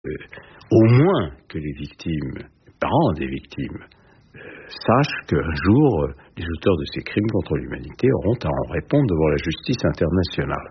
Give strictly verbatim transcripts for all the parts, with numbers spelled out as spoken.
au moins que les victimes, les parents des victimes, euh, sachent qu'un jour, euh, les auteurs de ces crimes contre l'humanité auront à en répondre devant la justice internationale.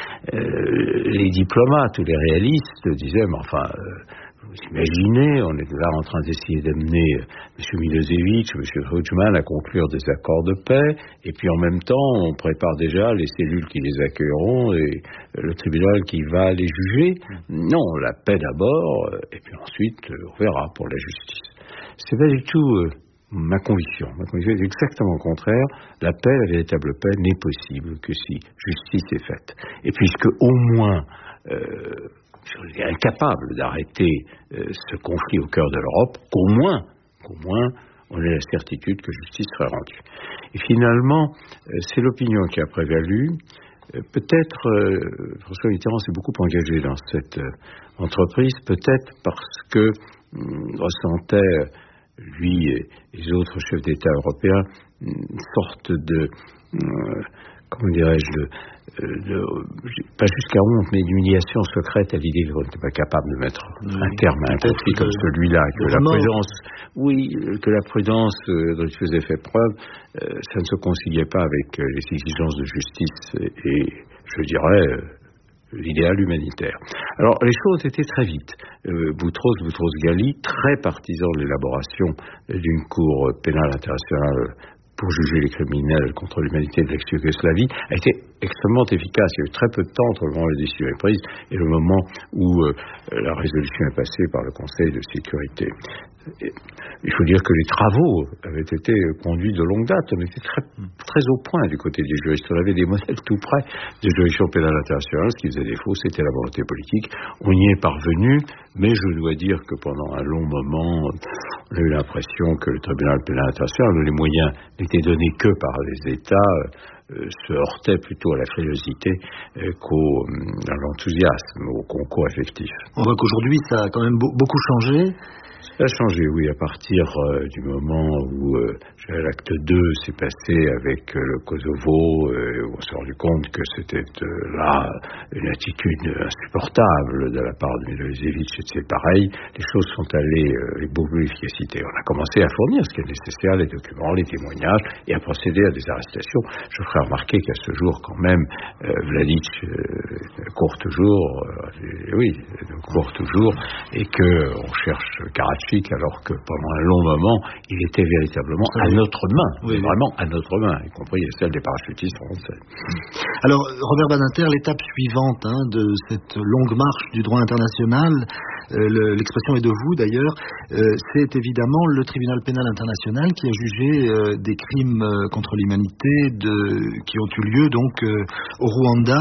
Euh, les diplomates ou les réalistes disaient, mais enfin, euh, vous imaginez, on est là en train d'essayer d'amener M. Milosevic, M. Tudjman à conclure des accords de paix, et puis en même temps, on prépare déjà les cellules qui les accueilleront et le tribunal qui va les juger. Non, la paix d'abord, et puis ensuite, on verra pour la justice. C'est pas du tout euh, ma conviction. Ma conviction est exactement le contraire. La paix, la véritable paix, n'est possible que si justice est faite. Et puisque au moins... Euh, je suis incapable d'arrêter euh, ce conflit au cœur de l'Europe, qu'au moins, qu'au moins, on ait la certitude que justice serait rendue. Et finalement, euh, c'est l'opinion qui a prévalu. Euh, peut-être, euh, François Mitterrand s'est beaucoup engagé dans cette euh, entreprise, peut-être parce que hum, ressentait, lui et les autres chefs d'État européens, une sorte de, euh, comment dirais-je, de, de, pas jusqu'à honte, mais d'humiliation secrète à l'idée qu'on n'était pas capable de mettre oui, un terme à un conflit comme celui-là, que la prudence, oui, que la prudence euh, dont il faisait fait preuve, euh, ça ne se conciliait pas avec euh, les exigences de justice et, et je dirais, euh, l'idéal humanitaire. Alors, les choses étaient très vite. Euh, Boutros Boutros-Ghali, très partisan de l'élaboration d'une cour pénale internationale pour juger les criminels contre l'humanité de l'ex-Yougoslavie, a été extrêmement efficace. Il y a eu très peu de temps entre le moment où la décision est prise et le moment où euh, la résolution est passée par le Conseil de sécurité. Et il faut dire que les travaux avaient été conduits de longue date. On était très, très au point du côté des juristes. On avait des modèles tout près des juridictions pénales internationales. Ce qui faisait défaut, c'était la volonté politique. On y est parvenu, mais je dois dire que pendant un long moment, on a eu l'impression que le tribunal pénal international, dont les moyens n'étaient donnés que par les États, euh, se heurtait plutôt à la frilosité euh, qu'au euh, à l'enthousiasme, au concours effectif. On voit qu'aujourd'hui, ça a quand même beaucoup changé. Ça a changé, oui, à partir euh, du moment où euh, l'acte deux s'est passé avec euh, le Kosovo, euh, on s'est rendu compte que c'était euh, là une attitude insupportable de la part de Milosevic et de ses pareils. Les choses sont allées euh, avec beaucoup d'efficacité. On a commencé à fournir ce qui est nécessaire, les documents, les témoignages, et à procéder à des arrestations. Je ferai remarquer qu'à ce jour, quand même, euh, Mladic euh, court toujours, euh, oui, court toujours, et qu'on cherche Karadzic, alors que pendant un long moment, il était véritablement à notre main, oui, vraiment à notre main, y compris celle des parachutistes français. Alors, Robert Badinter, l'étape suivante hein, de cette longue marche du droit international, euh, le, l'expression est de vous d'ailleurs, euh, c'est évidemment le tribunal pénal international qui a jugé euh, des crimes euh, contre l'humanité de, qui ont eu lieu donc euh, au Rwanda.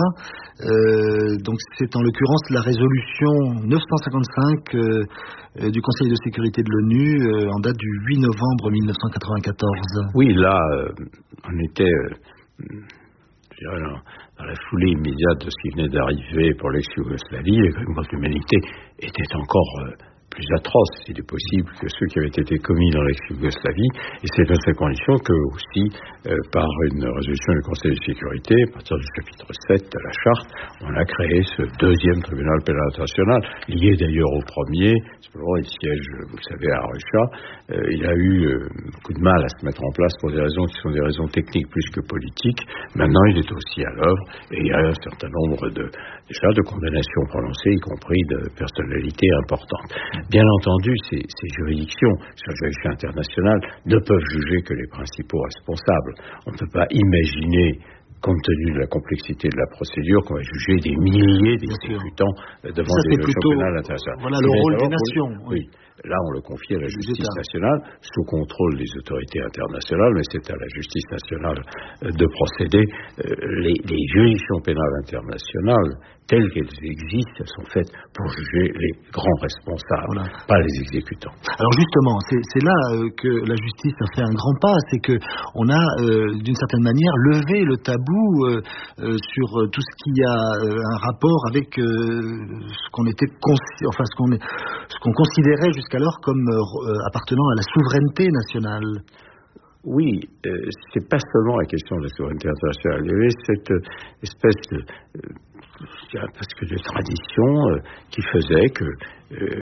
Euh, donc c'est en l'occurrence la résolution neuf cent cinquante-cinq euh, euh, du Conseil de sécurité de l'ONU euh, en date du huit novembre mille neuf cent quatre-vingt-quatorze. Oui, là, euh, on était euh, je dirais, dans, dans la foulée immédiate de ce qui venait d'arriver pour l'ex-Yougoslavie. Les crimes contre l'humanité étaient encore euh, plus atroces, s'il est possible, que ceux qui avaient été commis dans l'ex-Yougoslavie. Et c'est dans ces conditions que, aussi, euh, par une résolution du Conseil de sécurité, à partir du chapitre sept de la Charte, on a créé ce deuxième tribunal pénal international, lié d'ailleurs au premier. Simplement, il siège, vous le savez, à Arusha. Euh, il a eu euh, beaucoup de mal à se mettre en place pour des raisons qui sont des raisons techniques plus que politiques. Maintenant, il est aussi à l'œuvre et il y a un certain nombre de, déjà, de condamnations prononcées, y compris de personnalités importantes. Bien entendu, ces, ces juridictions, ces juridictions internationales, ne peuvent juger que les principaux responsables. On ne peut pas imaginer, compte tenu de la complexité de la procédure, qu'on va juger des milliers d'exécutants devant ça, des juridictions pénales internationales. Voilà le rôle des nations. Oui. oui. Là, on le confie à la justice nationale, sous contrôle des autorités internationales, mais c'est à la justice nationale de procéder. Les, les juridictions pénales internationales, telles qu'elles existent, elles sont faites pour juger les grands responsables, voilà. Pas les exécutants. Alors justement, c'est, c'est là euh, que la justice a fait un grand pas, c'est que on a, euh, d'une certaine manière, levé le tabou euh, euh, sur tout ce qui a euh, un rapport avec euh, ce qu'on était, consi- enfin ce qu'on, est, ce qu'on considérait jusqu'alors comme euh, appartenant à la souveraineté nationale. Oui, euh, c'est pas seulement la question de la souveraineté internationale. Il y avait cette euh, espèce de, euh, presque de tradition euh, qui faisait que euh,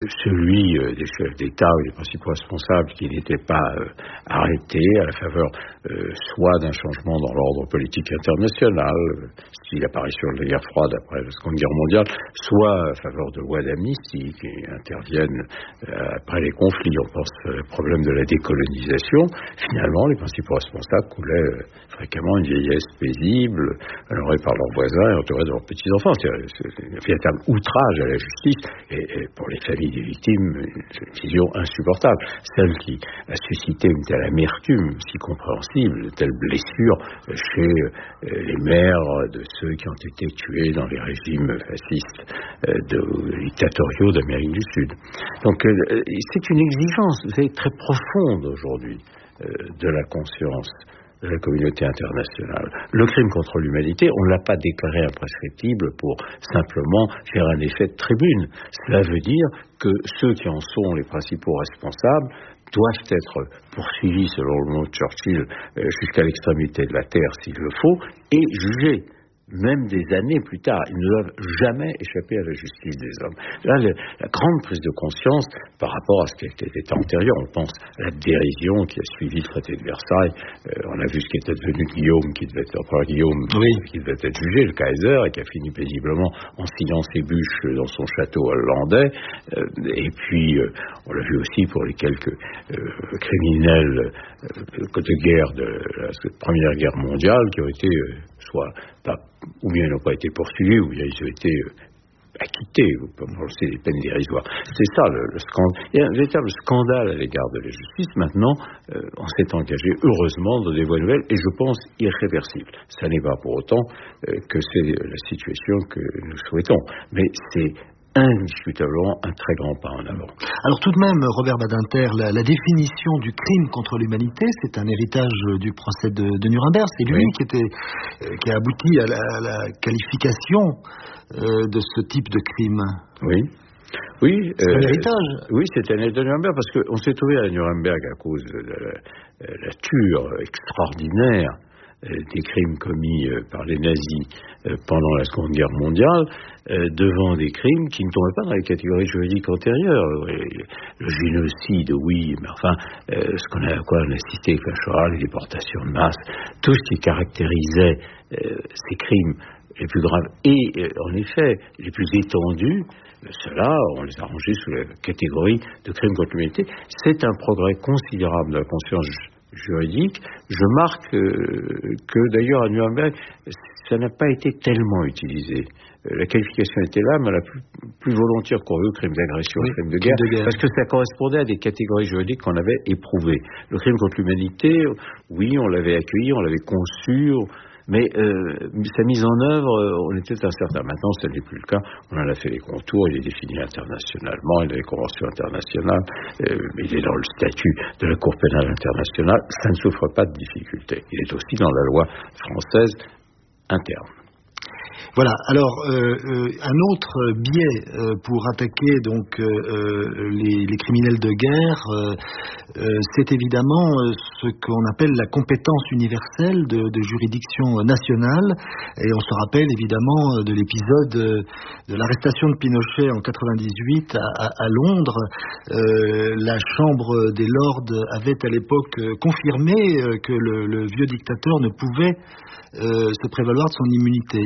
celui euh, des chefs d'État ou des principaux responsables qui n'étaient pas euh, arrêtés à la faveur euh, soit d'un changement dans l'ordre politique international, euh, style apparition de la guerre froide après la Seconde Guerre mondiale, soit à faveur de lois d'amnistie qui interviennent euh, après les conflits. On pense au problème de la décolonisation. Finalement, les principaux responsables coulaient euh, fréquemment une vieillesse paisible, honorée par leurs voisins et entourés de leurs petits-enfants. C'est, c'est un véritable outrage à la justice et, et pour les familles des victimes, une vision insupportable. Celle qui a suscité une telle amertume si compréhensible, de telles blessures chez euh, les mères de ceux qui ont été tués dans les régimes fascistes euh, de, dictatoriaux d'Amérique du Sud. Donc euh, c'est une exigence, vous savez, très profonde aujourd'hui euh, de la conscience de la communauté internationale. Le crime contre l'humanité, on ne l'a pas déclaré imprescriptible pour simplement faire un effet de tribune. Cela veut dire que ceux qui en sont les principaux responsables doivent être poursuivis, selon le mot de Churchill, jusqu'à l'extrémité de la terre s'il le faut, et jugés. Même des années plus tard, ils ne doivent jamais échapper à la justice des hommes. Là, le, la grande prise de conscience par rapport à ce qui était antérieur, on pense à la dérision qui a suivi le traité de Versailles. Euh, on a vu ce qui était devenu Guillaume, qui devait être l'empereur Guillaume, oui. qui devait être jugé, le Kaiser, et qui a fini paisiblement en sillant ses bûches dans son château hollandais. Euh, et puis, euh, on l'a vu aussi pour les quelques euh, criminels euh, de guerre de la Première Guerre mondiale qui ont été euh, soit pas, ou bien ils n'ont pas été poursuivis, ou bien ils ont été euh, acquittés, ou comme on le sait, des peines dérisoires. C'est ça le, le scandale. Il y a un véritable scandale à l'égard de la justice. Maintenant, euh, on s'est engagé heureusement dans des voies nouvelles, et je pense irréversibles. Ça n'est pas pour autant euh, que c'est la situation que nous souhaitons, mais c'est indiscutablement un très grand pas en avant. Alors tout de même, Robert Badinter, la, la définition du crime contre l'humanité, c'est un héritage du procès de, de Nuremberg. C'est lui oui. qui, était, euh, qui a abouti à la, à la qualification euh, de ce type de crime. Oui. Oui, c'est euh, un héritage. Oui, c'est un héritage de Nuremberg, parce qu'on s'est trouvé à Nuremberg à cause de la, la ture extraordinaire des crimes commis par les nazis pendant la Seconde Guerre mondiale, devant des crimes qui ne tombaient pas dans les catégories juridiques antérieures. Le génocide, oui, mais enfin, ce qu'on a, à quoi on a cité avec la Shoah, les déportations de masse, tout ce qui caractérisait ces crimes les plus graves et, en effet, les plus étendus, ceux-là, on les a rangés sous la catégorie de crimes contre l'humanité. C'est un progrès considérable de la conscience juridique. Je marque euh, que d'ailleurs à Nuremberg, ça n'a pas été tellement utilisé. Euh, la qualification était là, mais on l'a plus, plus volontiers recouru aux crimes d'agression, aux oui, crimes de guerre, de guerre, parce que ça correspondait à des catégories juridiques qu'on avait éprouvées. Le crime contre l'humanité, oui, on l'avait accueilli, on l'avait conçu, mais euh, sa mise en œuvre, euh, on était incertain. Maintenant, ce n'est plus le cas. On en a fait les contours, il est défini internationalement, il y a des conventions internationales, euh, il est dans le statut de la Cour pénale internationale. Ça ne souffre pas de difficultés. Il est aussi dans la loi française interne. Voilà. Alors, euh, euh, un autre biais euh, pour attaquer donc euh, les, les criminels de guerre, euh, euh, c'est évidemment euh, ce qu'on appelle la compétence universelle de, de juridiction nationale. Et on se rappelle évidemment de l'épisode de l'arrestation de Pinochet en quatre-vingt-dix-huit à, à, à Londres. Euh, la Chambre des Lords avait à l'époque confirmé que le, le vieux dictateur ne pouvait euh, se prévaloir de son immunité.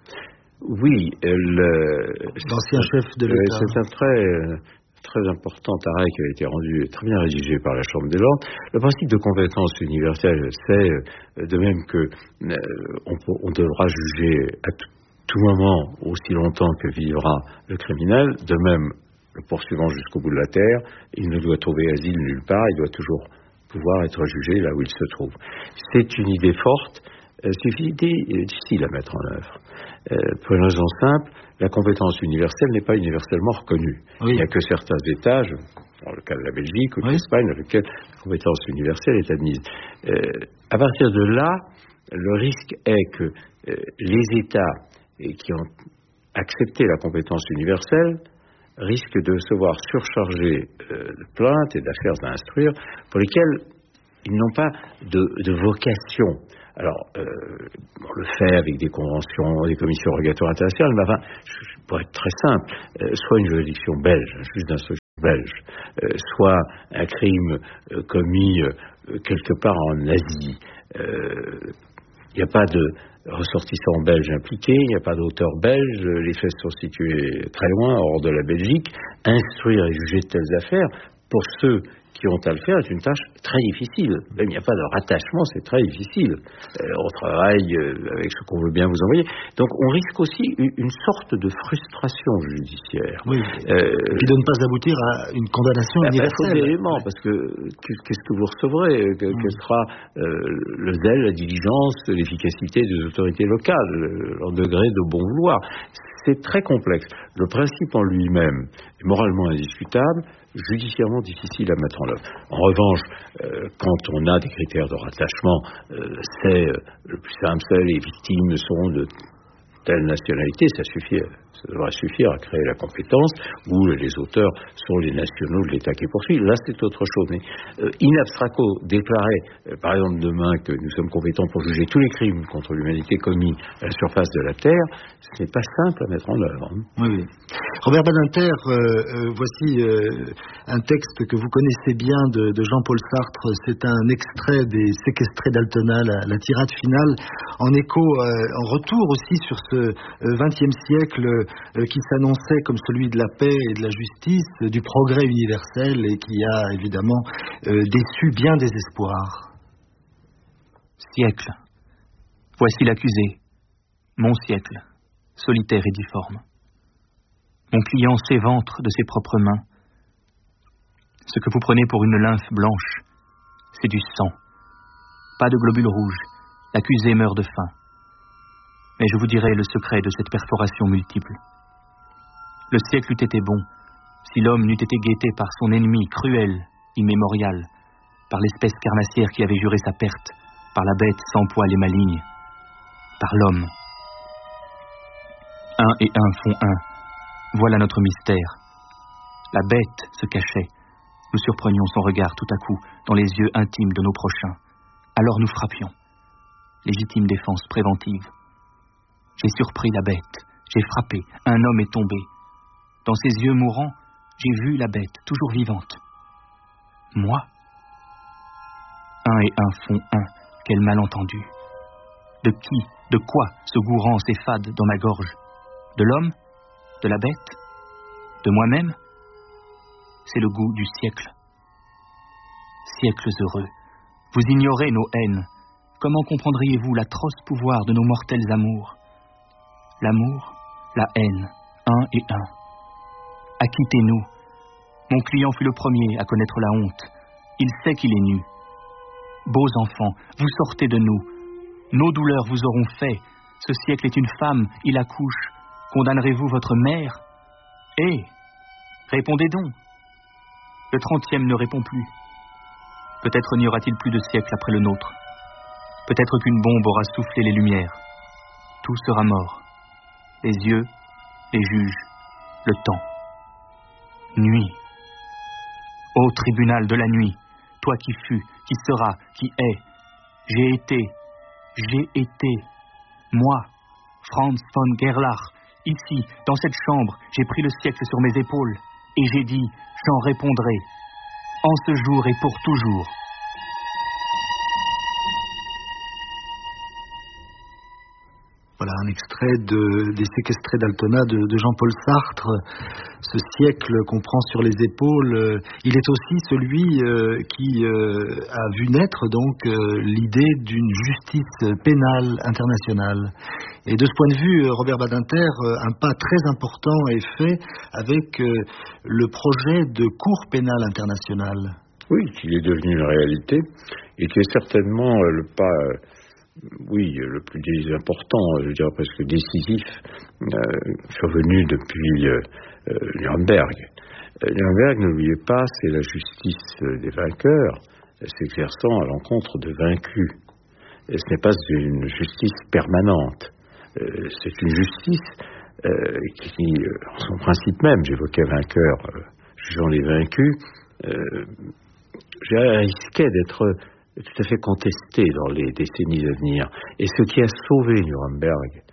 Oui, le, l'ancien chef de l'État. C'est un très, très important arrêt qui a été rendu très bien rédigé par la Chambre des Lords. Le principe de compétence universelle, c'est de même que euh, on, on devra juger à tout, tout moment, aussi longtemps que vivra le criminel, de même le poursuivant jusqu'au bout de la terre, il ne doit trouver asile nulle part, il doit toujours pouvoir être jugé là où il se trouve. C'est une idée forte, c'est une idée difficile à mettre en œuvre. Euh, pour une raison simple, la compétence universelle n'est pas universellement reconnue. Oui. Il n'y a que certains États, dans le cas de la Belgique ou de oui. l'Espagne, dans lesquels la compétence universelle est admise. Euh, à partir de là, le risque est que euh, les États qui ont accepté la compétence universelle risquent de se voir surchargés euh, de plaintes et d'affaires à instruire pour lesquelles ils n'ont pas de, de vocation. Alors, euh, on le fait avec des conventions, des commissions rogatoires internationales, mais enfin, pour être très simple, euh, soit une juridiction belge, un juge d'instruction belge, euh, soit un crime euh, commis euh, quelque part en Asie. Il euh, n'y a pas de ressortissants belges impliqués, il n'y a pas d'auteur belge, les faits sont situés très loin, hors de la Belgique. Instruire et juger de telles affaires, pour ceux qui ont à le faire, est une tâche très difficile. Même il n'y a pas de rattachement, c'est très difficile. Euh, on travaille euh, avec ce qu'on veut bien vous envoyer. Donc on risque aussi une, une sorte de frustration judiciaire. Oui, euh, qui de ne pas aboutir à une condamnation bah, universelle. Évidemment, parce que qu'est-ce que vous recevrez que, mmh. Quel sera euh, le zèle, la diligence, l'efficacité des autorités locales, leur degré de bon vouloir. C'est très complexe. Le principe en lui-même est moralement indiscutable, judiciairement difficile à mettre en œuvre. En revanche, euh, quand on a des critères de rattachement, euh, c'est euh, le plus simple, c'est les victimes seront de telle nationalité, ça suffit, ça devrait suffire à créer la compétence, ou les auteurs sont les nationaux de l'État qui poursuit. Là, c'est autre chose. Mais euh, in abstracto, déclarer, euh, par exemple, demain que nous sommes compétents pour juger tous les crimes contre l'humanité commis à la surface de la Terre, ce n'est pas simple à mettre en œuvre. Hein. Oui, oui. Robert Badinter, euh, euh, voici euh, un texte que vous connaissez bien de, de Jean-Paul Sartre. C'est un extrait des Séquestrés d'Altona, la, la tirade finale, en écho, euh, en retour aussi sur ce vingtième siècle euh, qui s'annonçait comme celui de la paix et de la justice, euh, du progrès universel, et qui a évidemment euh, déçu bien des espoirs. Siècle. Voici l'accusé, mon siècle, solitaire et difforme. Mon client s'éventre de ses propres mains. Ce que vous prenez pour une lymphe blanche, c'est du sang. Pas de globules rouges, l'accusé meurt de faim. Mais je vous dirai le secret de cette perforation multiple. Le siècle eût été bon si l'homme n'eût été guetté par son ennemi cruel, immémorial, par l'espèce carnassière qui avait juré sa perte, par la bête sans poil et maligne, par l'homme. Un et un font un. Voilà notre mystère. La bête se cachait. Nous surprenions son regard tout à coup dans les yeux intimes de nos prochains. Alors nous frappions. Légitime défense préventive. J'ai surpris la bête. J'ai frappé. Un homme est tombé. Dans ses yeux mourants, j'ai vu la bête, toujours vivante. Moi? Un et un font un. Quel malentendu. De qui, de quoi ce goût rend s'effade dans ma gorge? De l'homme? De la bête? De moi-même? C'est le goût du siècle. Siècles heureux, vous ignorez nos haines. Comment comprendriez-vous l'atroce pouvoir de nos mortels amours? L'amour, la haine, un et un. Acquittez-nous. Mon client fut le premier à connaître la honte. Il sait qu'il est nu. Beaux enfants, vous sortez de nous. Nos douleurs vous auront fait. Ce siècle est une femme, il accouche. Condamnerez-vous votre mère? Eh, répondez donc. Le trentième ne répond plus. Peut-être n'y aura-t-il plus de siècle après le nôtre. Peut-être qu'une bombe aura soufflé les lumières. Tout sera mort. Les yeux, les juges, le temps. Nuit. Ô tribunal de la nuit, toi qui fus, qui seras, qui es, j'ai été, j'ai été, moi, Franz von Gerlach, ici, dans cette chambre, j'ai pris le siècle sur mes épaules, et j'ai dit, j'en répondrai, en ce jour et pour toujours. Voilà un extrait de, des Séquestrés d'Altona de, de Jean-Paul Sartre. Ce siècle qu'on prend sur les épaules, euh, il est aussi celui euh, qui euh, a vu naître donc euh, l'idée d'une justice pénale internationale. Et de ce point de vue, Robert Badinter, un pas très important est fait avec euh, le projet de Cour pénale internationale. Oui, qui est devenu une réalité et qui est certainement le pas... Oui, le plus important, je dirais presque décisif, euh, survenu depuis euh, euh, Nuremberg. Euh, Nuremberg, n'oubliez pas, c'est la justice des vainqueurs s'exerçant à l'encontre de vaincus. Et ce n'est pas une justice permanente. Euh, c'est une justice euh, qui, en son principe même, j'évoquais vainqueurs, euh, jugeant les vaincus, euh, risquait d'être tout à fait contesté dans les décennies à venir. Et ce qui a sauvé Nuremberg,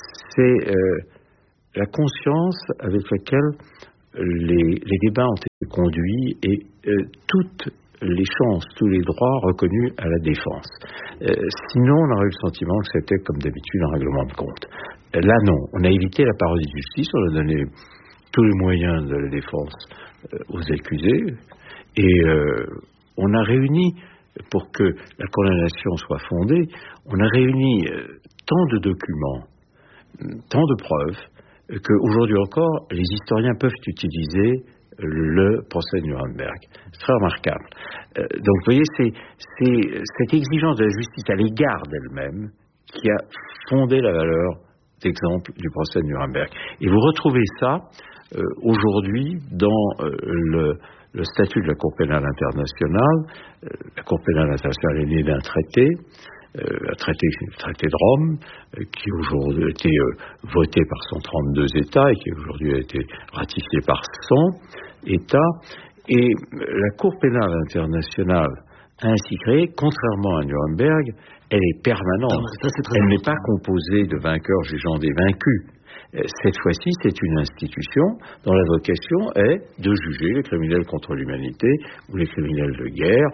c'est euh, la conscience avec laquelle les, les débats ont été conduit et euh, toutes les chances, tous les droits reconnus à la défense. Euh, sinon, on aurait eu le sentiment que c'était, comme d'habitude, un règlement de compte. Euh, là, non. On a évité la parodie de justice, on a donné tous les moyens de la défense euh, aux accusés, et euh, on a réuni, pour que la condamnation soit fondée, on a réuni euh, tant de documents, tant de preuves, euh, qu'aujourd'hui encore, les historiens peuvent utiliser le procès de Nuremberg. C'est très remarquable. Euh, donc, vous voyez, c'est, c'est cette exigence de la justice à l'égard d'elle-même qui a fondé la valeur d'exemple du procès de Nuremberg. Et vous retrouvez ça euh, aujourd'hui dans euh, le, le statut de la Cour pénale internationale. Euh, la Cour pénale internationale est née d'un traité, Euh, un traité, le traité de Rome, euh, qui aujourd'hui a été euh, voté par cent trente-deux États et qui aujourd'hui a été ratifié par cent États. Et euh, la Cour pénale internationale ainsi créée, contrairement à Nuremberg, elle est permanente. Non, ça, c'est elle n'est pas composée de vainqueurs jugeant des vaincus. Euh, cette fois-ci, c'est une institution dont la vocation est de juger les criminels contre l'humanité ou les criminels de guerre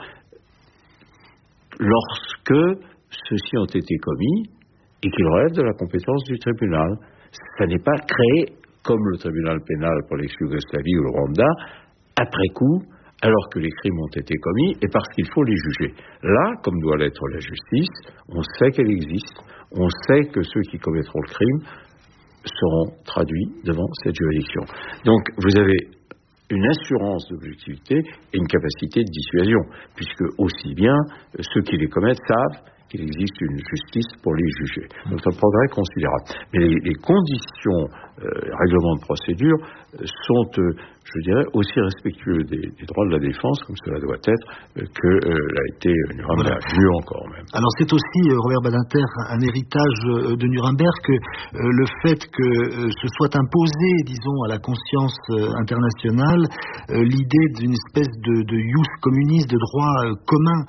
lorsque ceux-ci ont été commis et qu'ils relèvent de la compétence du tribunal. Ça n'est pas créé comme le tribunal pénal pour l'ex-Yougoslavie ou le Rwanda, après coup, alors que les crimes ont été commis et parce qu'il faut les juger. Là, comme doit l'être la justice, on sait qu'elle existe, on sait que ceux qui commettront le crime seront traduits devant cette juridiction. Donc, vous avez une assurance d'objectivité et une capacité de dissuasion, puisque aussi bien ceux qui les commettent savent qu'il existe une justice pour les juger. Donc c'est un progrès considérable. Mais les, les conditions, euh, règlements de procédure, euh, sont, euh, je dirais, aussi respectueux des, des droits de la défense, comme cela doit être, euh, que euh, l'a été Nuremberg, voilà. Mieux encore même. Alors c'est aussi, euh, Robert Badinter, un héritage euh, de Nuremberg, que euh, le fait que euh, se soit imposé, disons, à la conscience euh, internationale, euh, l'idée d'une espèce de, de ius communis, de droit euh, commun,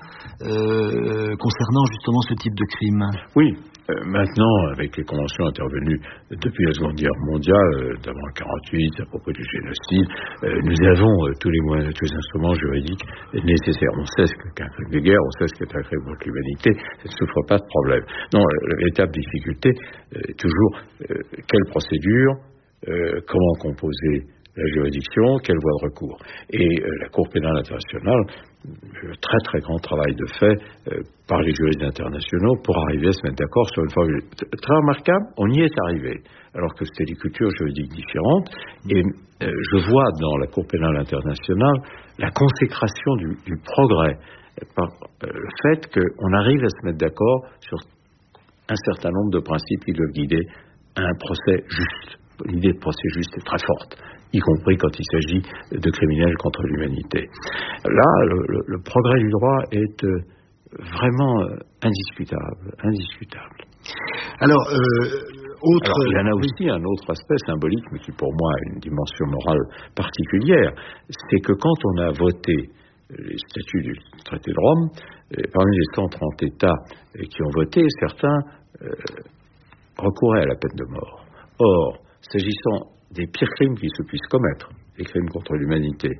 euh, concernant justement ce type de crime. Oui. Euh, maintenant, avec les conventions intervenues depuis la Seconde Guerre mondiale, euh, notamment en quarante-huit, à propos du génocide, euh, nous avons euh, tous les moyens, tous les instruments juridiques nécessaires. On sait ce qu'est un crime de guerre, on sait ce qu'est un crime contre l'humanité, ça ne souffre pas de problème. Non, la véritable difficulté est euh, toujours euh, quelle procédure, euh, comment composer la juridiction, quelle voie de recours. Et euh, la Cour pénale internationale, euh, très très grand travail de fait euh, par les juristes internationaux pour arriver à se mettre d'accord sur une formule très remarquable. On y est arrivé, alors que c'était des cultures juridiques différentes. Et euh, je vois dans la Cour pénale internationale la consécration du, du progrès par euh, le fait qu'on arrive à se mettre d'accord sur un certain nombre de principes qui doivent guider un procès juste. L'idée de procès juste est très forte, y compris quand il s'agit de criminels contre l'humanité. Là, le, le, le progrès du droit est euh, vraiment euh, indiscutable, indiscutable. Alors, euh, autre... Alors, il y en a aussi un autre aspect symbolique, mais qui pour moi a une dimension morale particulière, c'est que quand on a voté les statuts du traité de Rome, parmi les cent trente États qui ont voté, certains euh, recouraient à la peine de mort. Or, s'agissant des pires crimes qui se puissent commettre, les crimes contre l'humanité,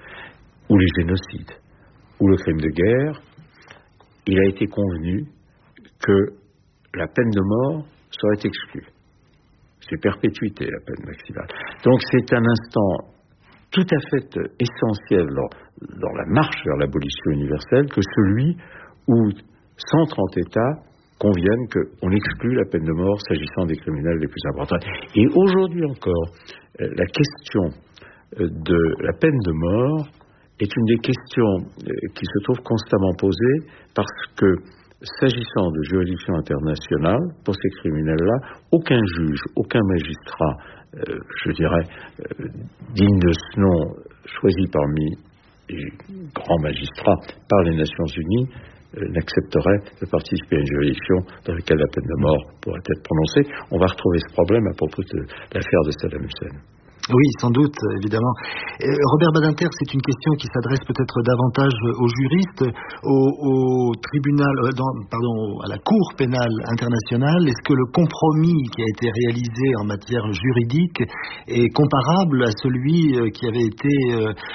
ou les génocides, ou le crime de guerre, il a été convenu que la peine de mort serait exclue. C'est perpétuité, la peine maximale. Donc c'est un instant tout à fait essentiel dans, dans la marche vers l'abolition universelle que celui où cent trente États conviennent qu'on exclut la peine de mort s'agissant des criminels les plus importants. Et aujourd'hui encore, la question de la peine de mort est une des questions qui se trouve constamment posée parce que, s'agissant de juridiction internationale, pour ces criminels-là, aucun juge, aucun magistrat, euh, je dirais, euh, digne de ce nom, choisi parmi les grands magistrats par les Nations Unies, euh, n'accepterait de participer à une juridiction dans laquelle la peine de mort pourrait être prononcée. On va retrouver ce problème à propos de l'affaire de Saddam Hussein. Oui, sans doute, évidemment. Euh, Robert Badinter, c'est une question qui s'adresse peut-être davantage aux juristes, au, au tribunal, euh, dans, pardon, à la Cour pénale internationale. Est-ce que le compromis qui a été réalisé en matière juridique est comparable à celui qui avait été euh,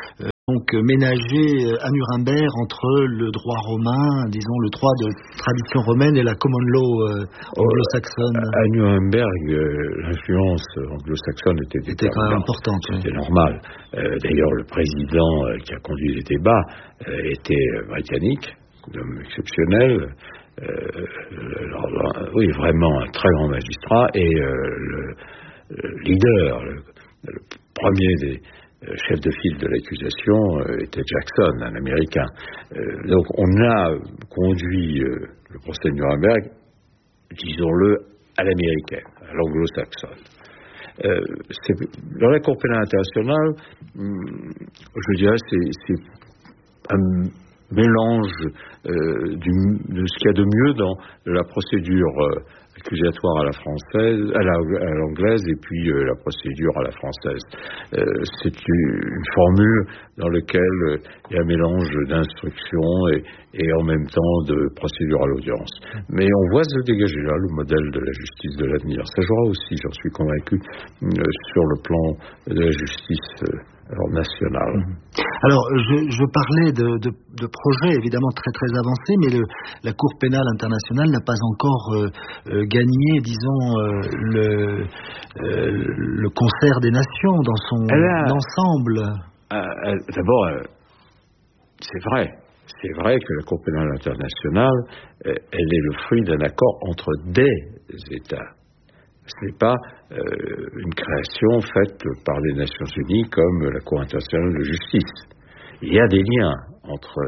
donc ménagé à Nuremberg entre le droit romain, disons le droit de tradition romaine et la common law euh, anglo-saxonne. À Nuremberg, euh, l'influence anglo-saxonne était, était quand même importante. C'était oui. normal. Euh, d'ailleurs, le président euh, qui a conduit les débats euh, était britannique, un homme exceptionnel. Euh, alors, oui, vraiment un très grand magistrat et euh, le, le leader, le, le premier des chef de file de l'accusation euh, était Jackson, un Américain. Euh, donc on a conduit euh, le procès de Nuremberg, disons-le, à l'américaine, à l'anglo-saxonne. Euh, dans la Cour pénale internationale, hum, je dirais c'est, c'est un mélange euh, du, de ce qu'il y a de mieux dans la procédure euh, accusatoire à la française, à, la, à l'anglaise et puis euh, la procédure à la française. Euh, c'est une, une formule dans laquelle euh, il y a un mélange d'instruction et, et en même temps de procédure à l'audience. Mais on voit se dégager là le modèle de la justice de l'avenir. Ça jouera aussi, j'en suis convaincu, euh, sur le plan de la justice euh, alors nationale. Alors, je, je parlais de, de, de projets évidemment très très avancés, mais le, la Cour pénale internationale n'a pas encore euh, euh, gagné, disons, euh, le, euh, le concert des nations dans son a, ensemble. Euh, euh, d'abord, euh, c'est vrai. C'est vrai que la Cour pénale internationale, euh, elle est le fruit d'un accord entre des États. Ce n'est pas euh, une création faite par les Nations Unies comme la Cour internationale de justice. Il y a des liens entre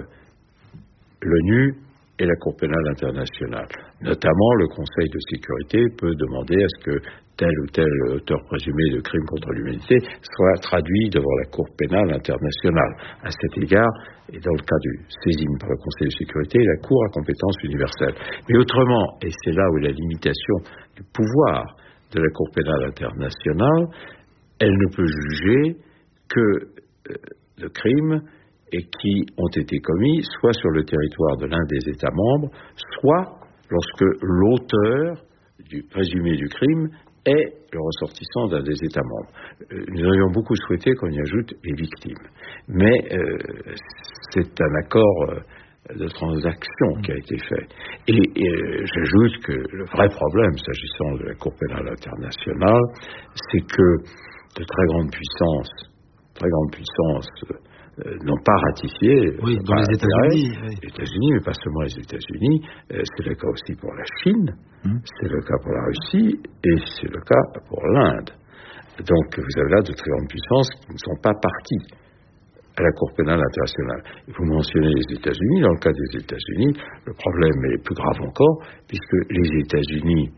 l'ONU et la Cour pénale internationale. Notamment, le Conseil de sécurité peut demander à ce que tel ou tel auteur présumé de crimes contre l'humanité soit traduit devant la Cour pénale internationale. À cet égard, et dans le cas du saisine par le Conseil de sécurité, la Cour a compétence universelle. Mais autrement, et c'est là où est la limitation du pouvoir de la Cour pénale internationale, elle ne peut juger que euh, de crimes et qui ont été commis soit sur le territoire de l'un des États membres, soit lorsque l'auteur du présumé du crime est le ressortissant d'un des États membres. Euh, nous aurions beaucoup souhaité qu'on y ajoute les victimes. Mais euh, c'est un accord euh, de transaction qui a été fait. Et, et euh, j'ajoute que le vrai problème, s'agissant de la Cour pénale internationale, c'est que de très grandes puissances, très grandes puissances euh, n'ont pas ratifié. Oui, dans les États-Unis. Oui. Les États-Unis, mais pas seulement les États-Unis. Euh, c'est le cas aussi pour la Chine, hum. c'est le cas pour la Russie, et c'est le cas pour l'Inde. Donc vous avez là de très grandes puissances qui ne sont pas parties à la Cour pénale internationale. Et vous mentionnez les États-Unis. Dans le cas des États-Unis, le problème est plus grave encore, puisque les États-Unis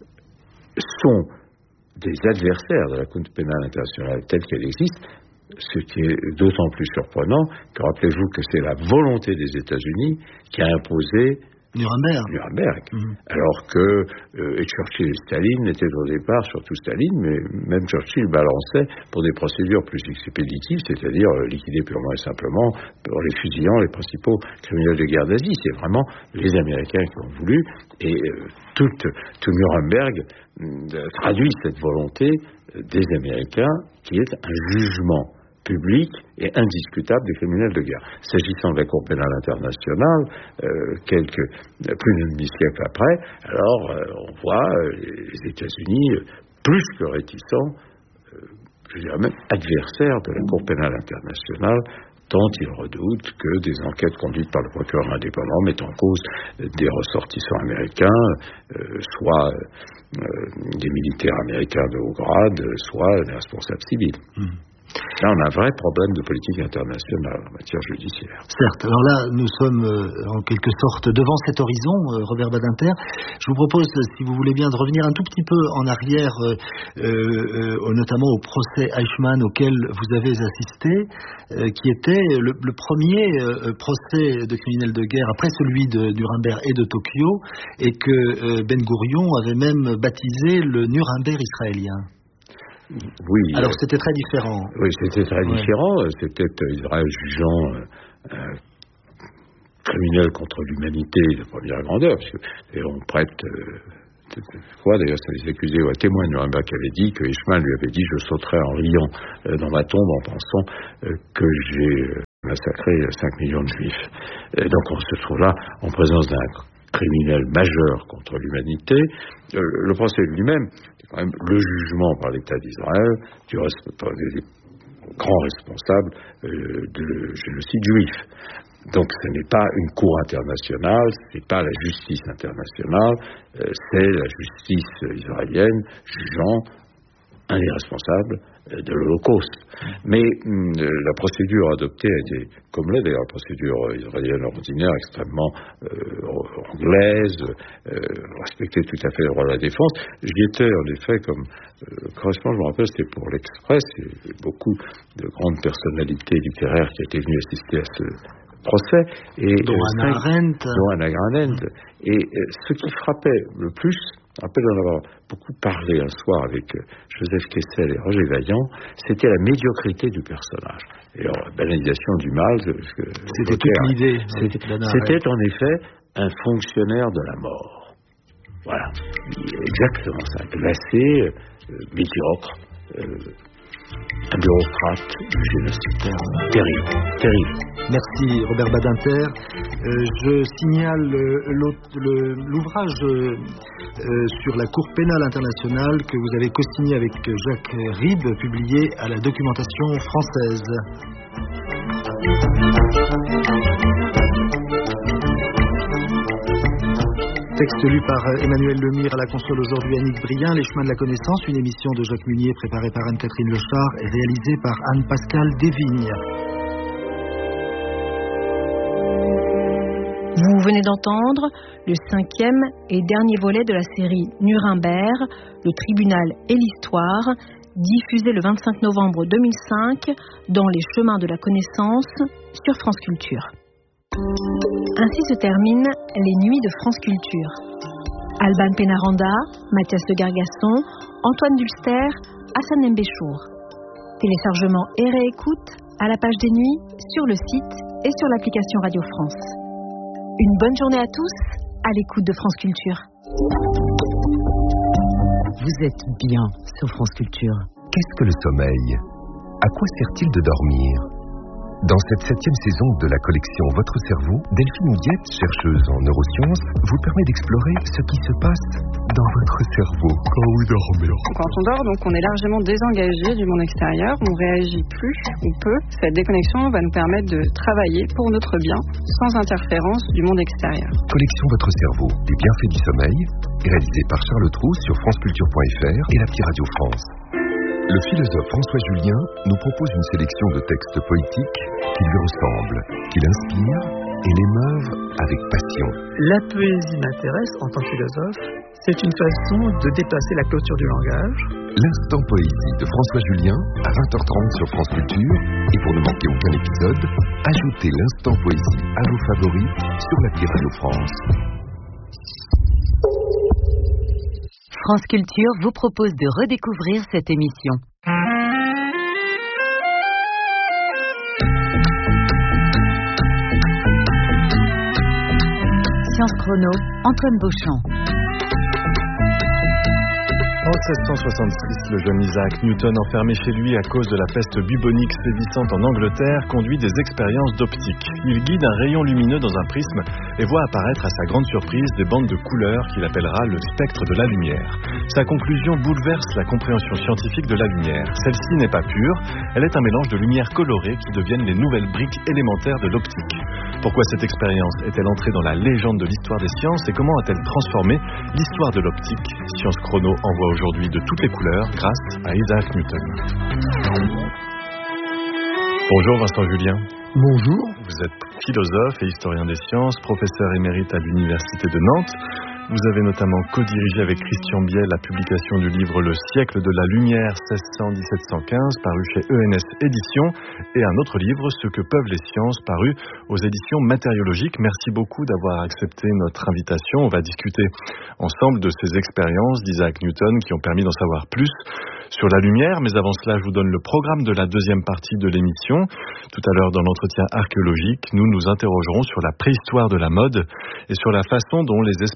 sont des adversaires de la Cour pénale internationale telle qu'elle existe, ce qui est d'autant plus surprenant que rappelez-vous que c'est la volonté des États-Unis qui a imposé Nuremberg. Nuremberg. Mmh. Alors que euh, et Churchill et Staline étaient au départ, surtout Staline, mais même Churchill balançait pour des procédures plus expéditives, c'est-à-dire euh, liquider purement et simplement, pour les fusillant, les principaux criminels de guerre d'Asie. C'est vraiment les Américains qui ont voulu, et euh, tout, tout Nuremberg euh, traduit cette volonté des Américains, qui est un jugement public et indiscutable des criminels de guerre. S'agissant de la Cour pénale internationale, euh, quelques, plus d'un demi-siècle après, alors euh, on voit euh, les États-Unis euh, plus que réticents, euh, je dirais même adversaires de la Cour pénale internationale, tant ils redoutent que des enquêtes conduites par le procureur indépendant mettent en cause des ressortissants américains, euh, soit euh, des militaires américains de haut grade, soit des responsables civils. Mmh. Là, on a un vrai problème de politique internationale en matière judiciaire. Certes. Alors là, nous sommes euh, en quelque sorte devant cet horizon, euh, Robert Badinter. Je vous propose, si vous voulez bien, de revenir un tout petit peu en arrière, euh, euh, notamment au procès Eichmann auquel vous avez assisté, euh, qui était le, le premier euh, procès de criminels de guerre après celui de Nuremberg et de Tokyo, et que euh, Ben Gourion avait même baptisé le Nuremberg israélien. Oui. Alors c'était très différent. Oui, c'était très ouais. différent. C'était Israël jugeant un euh, criminel contre l'humanité de première grandeur, parce que on prête euh, quoi d'ailleurs, ça les accusés ou un témoin de Nuremberg qui avait dit que Eichmann lui avait dit je sauterai en riant euh, dans ma tombe en pensant euh, que j'ai euh, massacré cinq millions de juifs. Et donc on se trouve là en présence d'un criminel majeur contre l'humanité. Euh, le procès lui-même, c'est quand même le jugement par l'État d'Israël du des grands responsables euh, de génocide juif. Donc ce n'est pas une cour internationale, ce n'est pas la justice internationale, euh, c'est la justice israélienne jugeant un des responsables de l'Holocauste. Mais hum, la procédure adoptée a été, comme l'est d'ailleurs la procédure israélienne ordinaire, extrêmement euh, anglaise, euh, respectait tout à fait le droit de la défense. J'y étais en effet comme euh, correspondant, je me rappelle, c'était pour l'Express, et beaucoup de grandes personnalités littéraires qui étaient venues assister à ce procès. Et, dont euh, Hannah Arendt. Dont Hannah Arendt. Et euh, ce qui frappait le plus, je me rappelle d'en avoir beaucoup parlé un soir avec Joseph Kessel et Roger Vaillant, c'était la médiocrité du personnage. Et alors, la banalisation du mal, c'était toute l'idée. C'était, c'était en effet un fonctionnaire de la mort. Voilà, exactement ça, glacé, euh, médiocre, euh, un bureaucrate du génocide. Terrible, terrible. Merci Robert Badinter. Euh, je signale euh, le, l'ouvrage euh, euh, sur la Cour pénale internationale que vous avez co-signé avec Jacques Ribes, publié à la Documentation française. Texte lu par Emmanuel Lemire, à la console aujourd'hui Annick Brien. Les chemins de la connaissance, une émission de Jacques Munier préparée par Anne-Catherine Lechard et réalisée par Anne-Pascale Desvignes. Vous venez d'entendre le cinquième et dernier volet de la série Nuremberg, le tribunal et l'histoire, diffusé le vingt-cinq novembre deux mille cinq dans Les chemins de la connaissance sur France Culture. Ainsi se terminent les nuits de France Culture. Alban Pénaranda, Mathias de Gargasson, Antoine Dulster, Hassan Mbéchour. Téléchargement et réécoute à la page des nuits, sur le site et sur l'application Radio France. Une bonne journée à tous, à l'écoute de France Culture. Vous êtes bien sur France Culture. Qu'est-ce que le sommeil ? À quoi sert-il de dormir ? Dans cette septième saison de la collection Votre cerveau, Delphine Guette, chercheuse en neurosciences, vous permet d'explorer ce qui se passe dans votre cerveau quand vous dormez. Quand on dort, donc, on est largement désengagé du monde extérieur, on réagit plus ou peu. Cette déconnexion va nous permettre de travailler pour notre bien, sans interférence du monde extérieur. Collection Votre cerveau, les bienfaits du sommeil, réalisé par Charles Trou sur franceculture point f r et l'Appli Radio France. Le philosophe François Julien nous propose une sélection de textes poétiques qui lui ressemblent, qui l'inspirent et l'émeuvent avec passion. La poésie m'intéresse en tant que philosophe. C'est une façon de dépasser la clôture du langage. L'Instant Poésie de François Julien à vingt heures trente sur France Culture. Et pour ne manquer aucun épisode, ajoutez l'Instant Poésie à vos favoris sur l'appli Radio France. France Culture vous propose de redécouvrir cette émission. Science Chrono, Antoine Beauchamp. En sept cent soixante-six, le jeune Isaac Newton, enfermé chez lui à cause de la peste bubonique sévissante en Angleterre, conduit des expériences d'optique. Il guide un rayon lumineux dans un prisme et voit apparaître à sa grande surprise des bandes de couleurs qu'il appellera le spectre de la lumière. Sa conclusion bouleverse la compréhension scientifique de la lumière. Celle-ci n'est pas pure, elle est un mélange de lumières colorées qui deviennent les nouvelles briques élémentaires de l'optique. Pourquoi cette expérience est-elle entrée dans la légende de l'histoire des sciences et comment a-t-elle transformé l'histoire de l'optique ? Science Chrono envoie aujourd'hui de toutes les couleurs grâce à Isaac Newton. Bonjour Vincent Julien. Bonjour. Vous êtes philosophe et historien des sciences, professeur émérite à l'Université de Nantes. Vous avez notamment co-dirigé avec Christian Biel la publication du livre Le siècle de la lumière seize cents à dix-sept cent quinze, paru chez E N S Éditions, et un autre livre, Ce que peuvent les sciences, paru aux éditions Matériologiques. Merci beaucoup d'avoir accepté notre invitation. On va discuter ensemble de ces expériences d'Isaac Newton qui ont permis d'en savoir plus sur la lumière, mais avant cela, je vous donne le programme de la deuxième partie de l'émission. Tout à l'heure, dans l'entretien archéologique, nous nous interrogerons sur la préhistoire de la mode et sur la façon dont les espèces humaines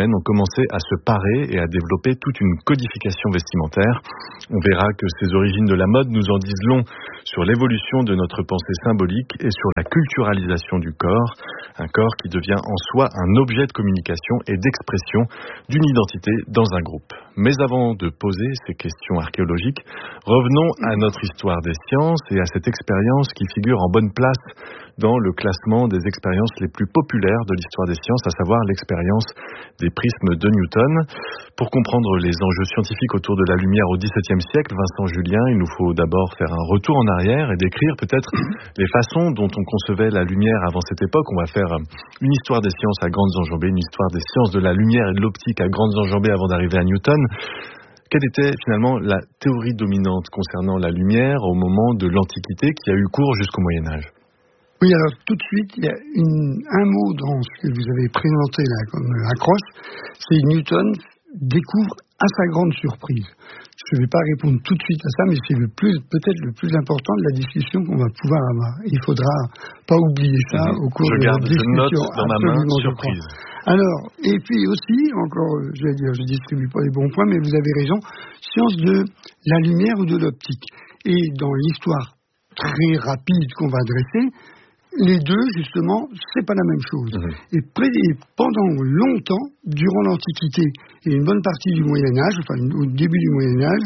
européennes ont commencé à se parer et à développer toute une codification vestimentaire. On verra que ces origines de la mode nous en disent long sur l'évolution de notre pensée symbolique et sur la culturalisation du corps, un corps qui devient en soi un objet de communication et d'expression d'une identité dans un groupe. Mais avant de poser ces questions archéologiques, revenons à notre histoire des sciences et à cette expérience qui figure en bonne place dans le classement des expériences les plus populaires de l'histoire des sciences, à savoir l'expérience des prismes de Newton. Pour comprendre les enjeux scientifiques autour de la lumière au dix-septième siècle, Vincent Julien, il nous faut d'abord faire un retour en arrière et décrire peut-être les façons dont on concevait la lumière avant cette époque. On va faire une histoire des sciences à grandes enjambées, une histoire des sciences de la lumière et de l'optique à grandes enjambées avant d'arriver à Newton. Quelle était finalement la théorie dominante concernant la lumière au moment de l'Antiquité qui a eu cours jusqu'au Moyen-Âge ? Oui, alors tout de suite, il y a une, un mot dans ce que vous avez présenté là comme accroche, c'est Newton découvre à sa grande surprise. Je ne vais pas répondre tout de suite à ça, mais c'est le plus, peut-être le plus important de la discussion qu'on va pouvoir avoir. Il ne faudra pas oublier ça mmh. au cours je de garde, la discussion. Je note dans ma main surprise. Alors, et puis aussi, encore, je vais dire, je ne distribue pas les bons points, mais vous avez raison, science de la lumière ou de l'optique. Et dans l'histoire très rapide qu'on va dresser, les deux, justement, c'est pas la même chose. Mmh. Et, près, et pendant longtemps, durant l'Antiquité et une bonne partie du Moyen-Âge, enfin au début du Moyen-Âge,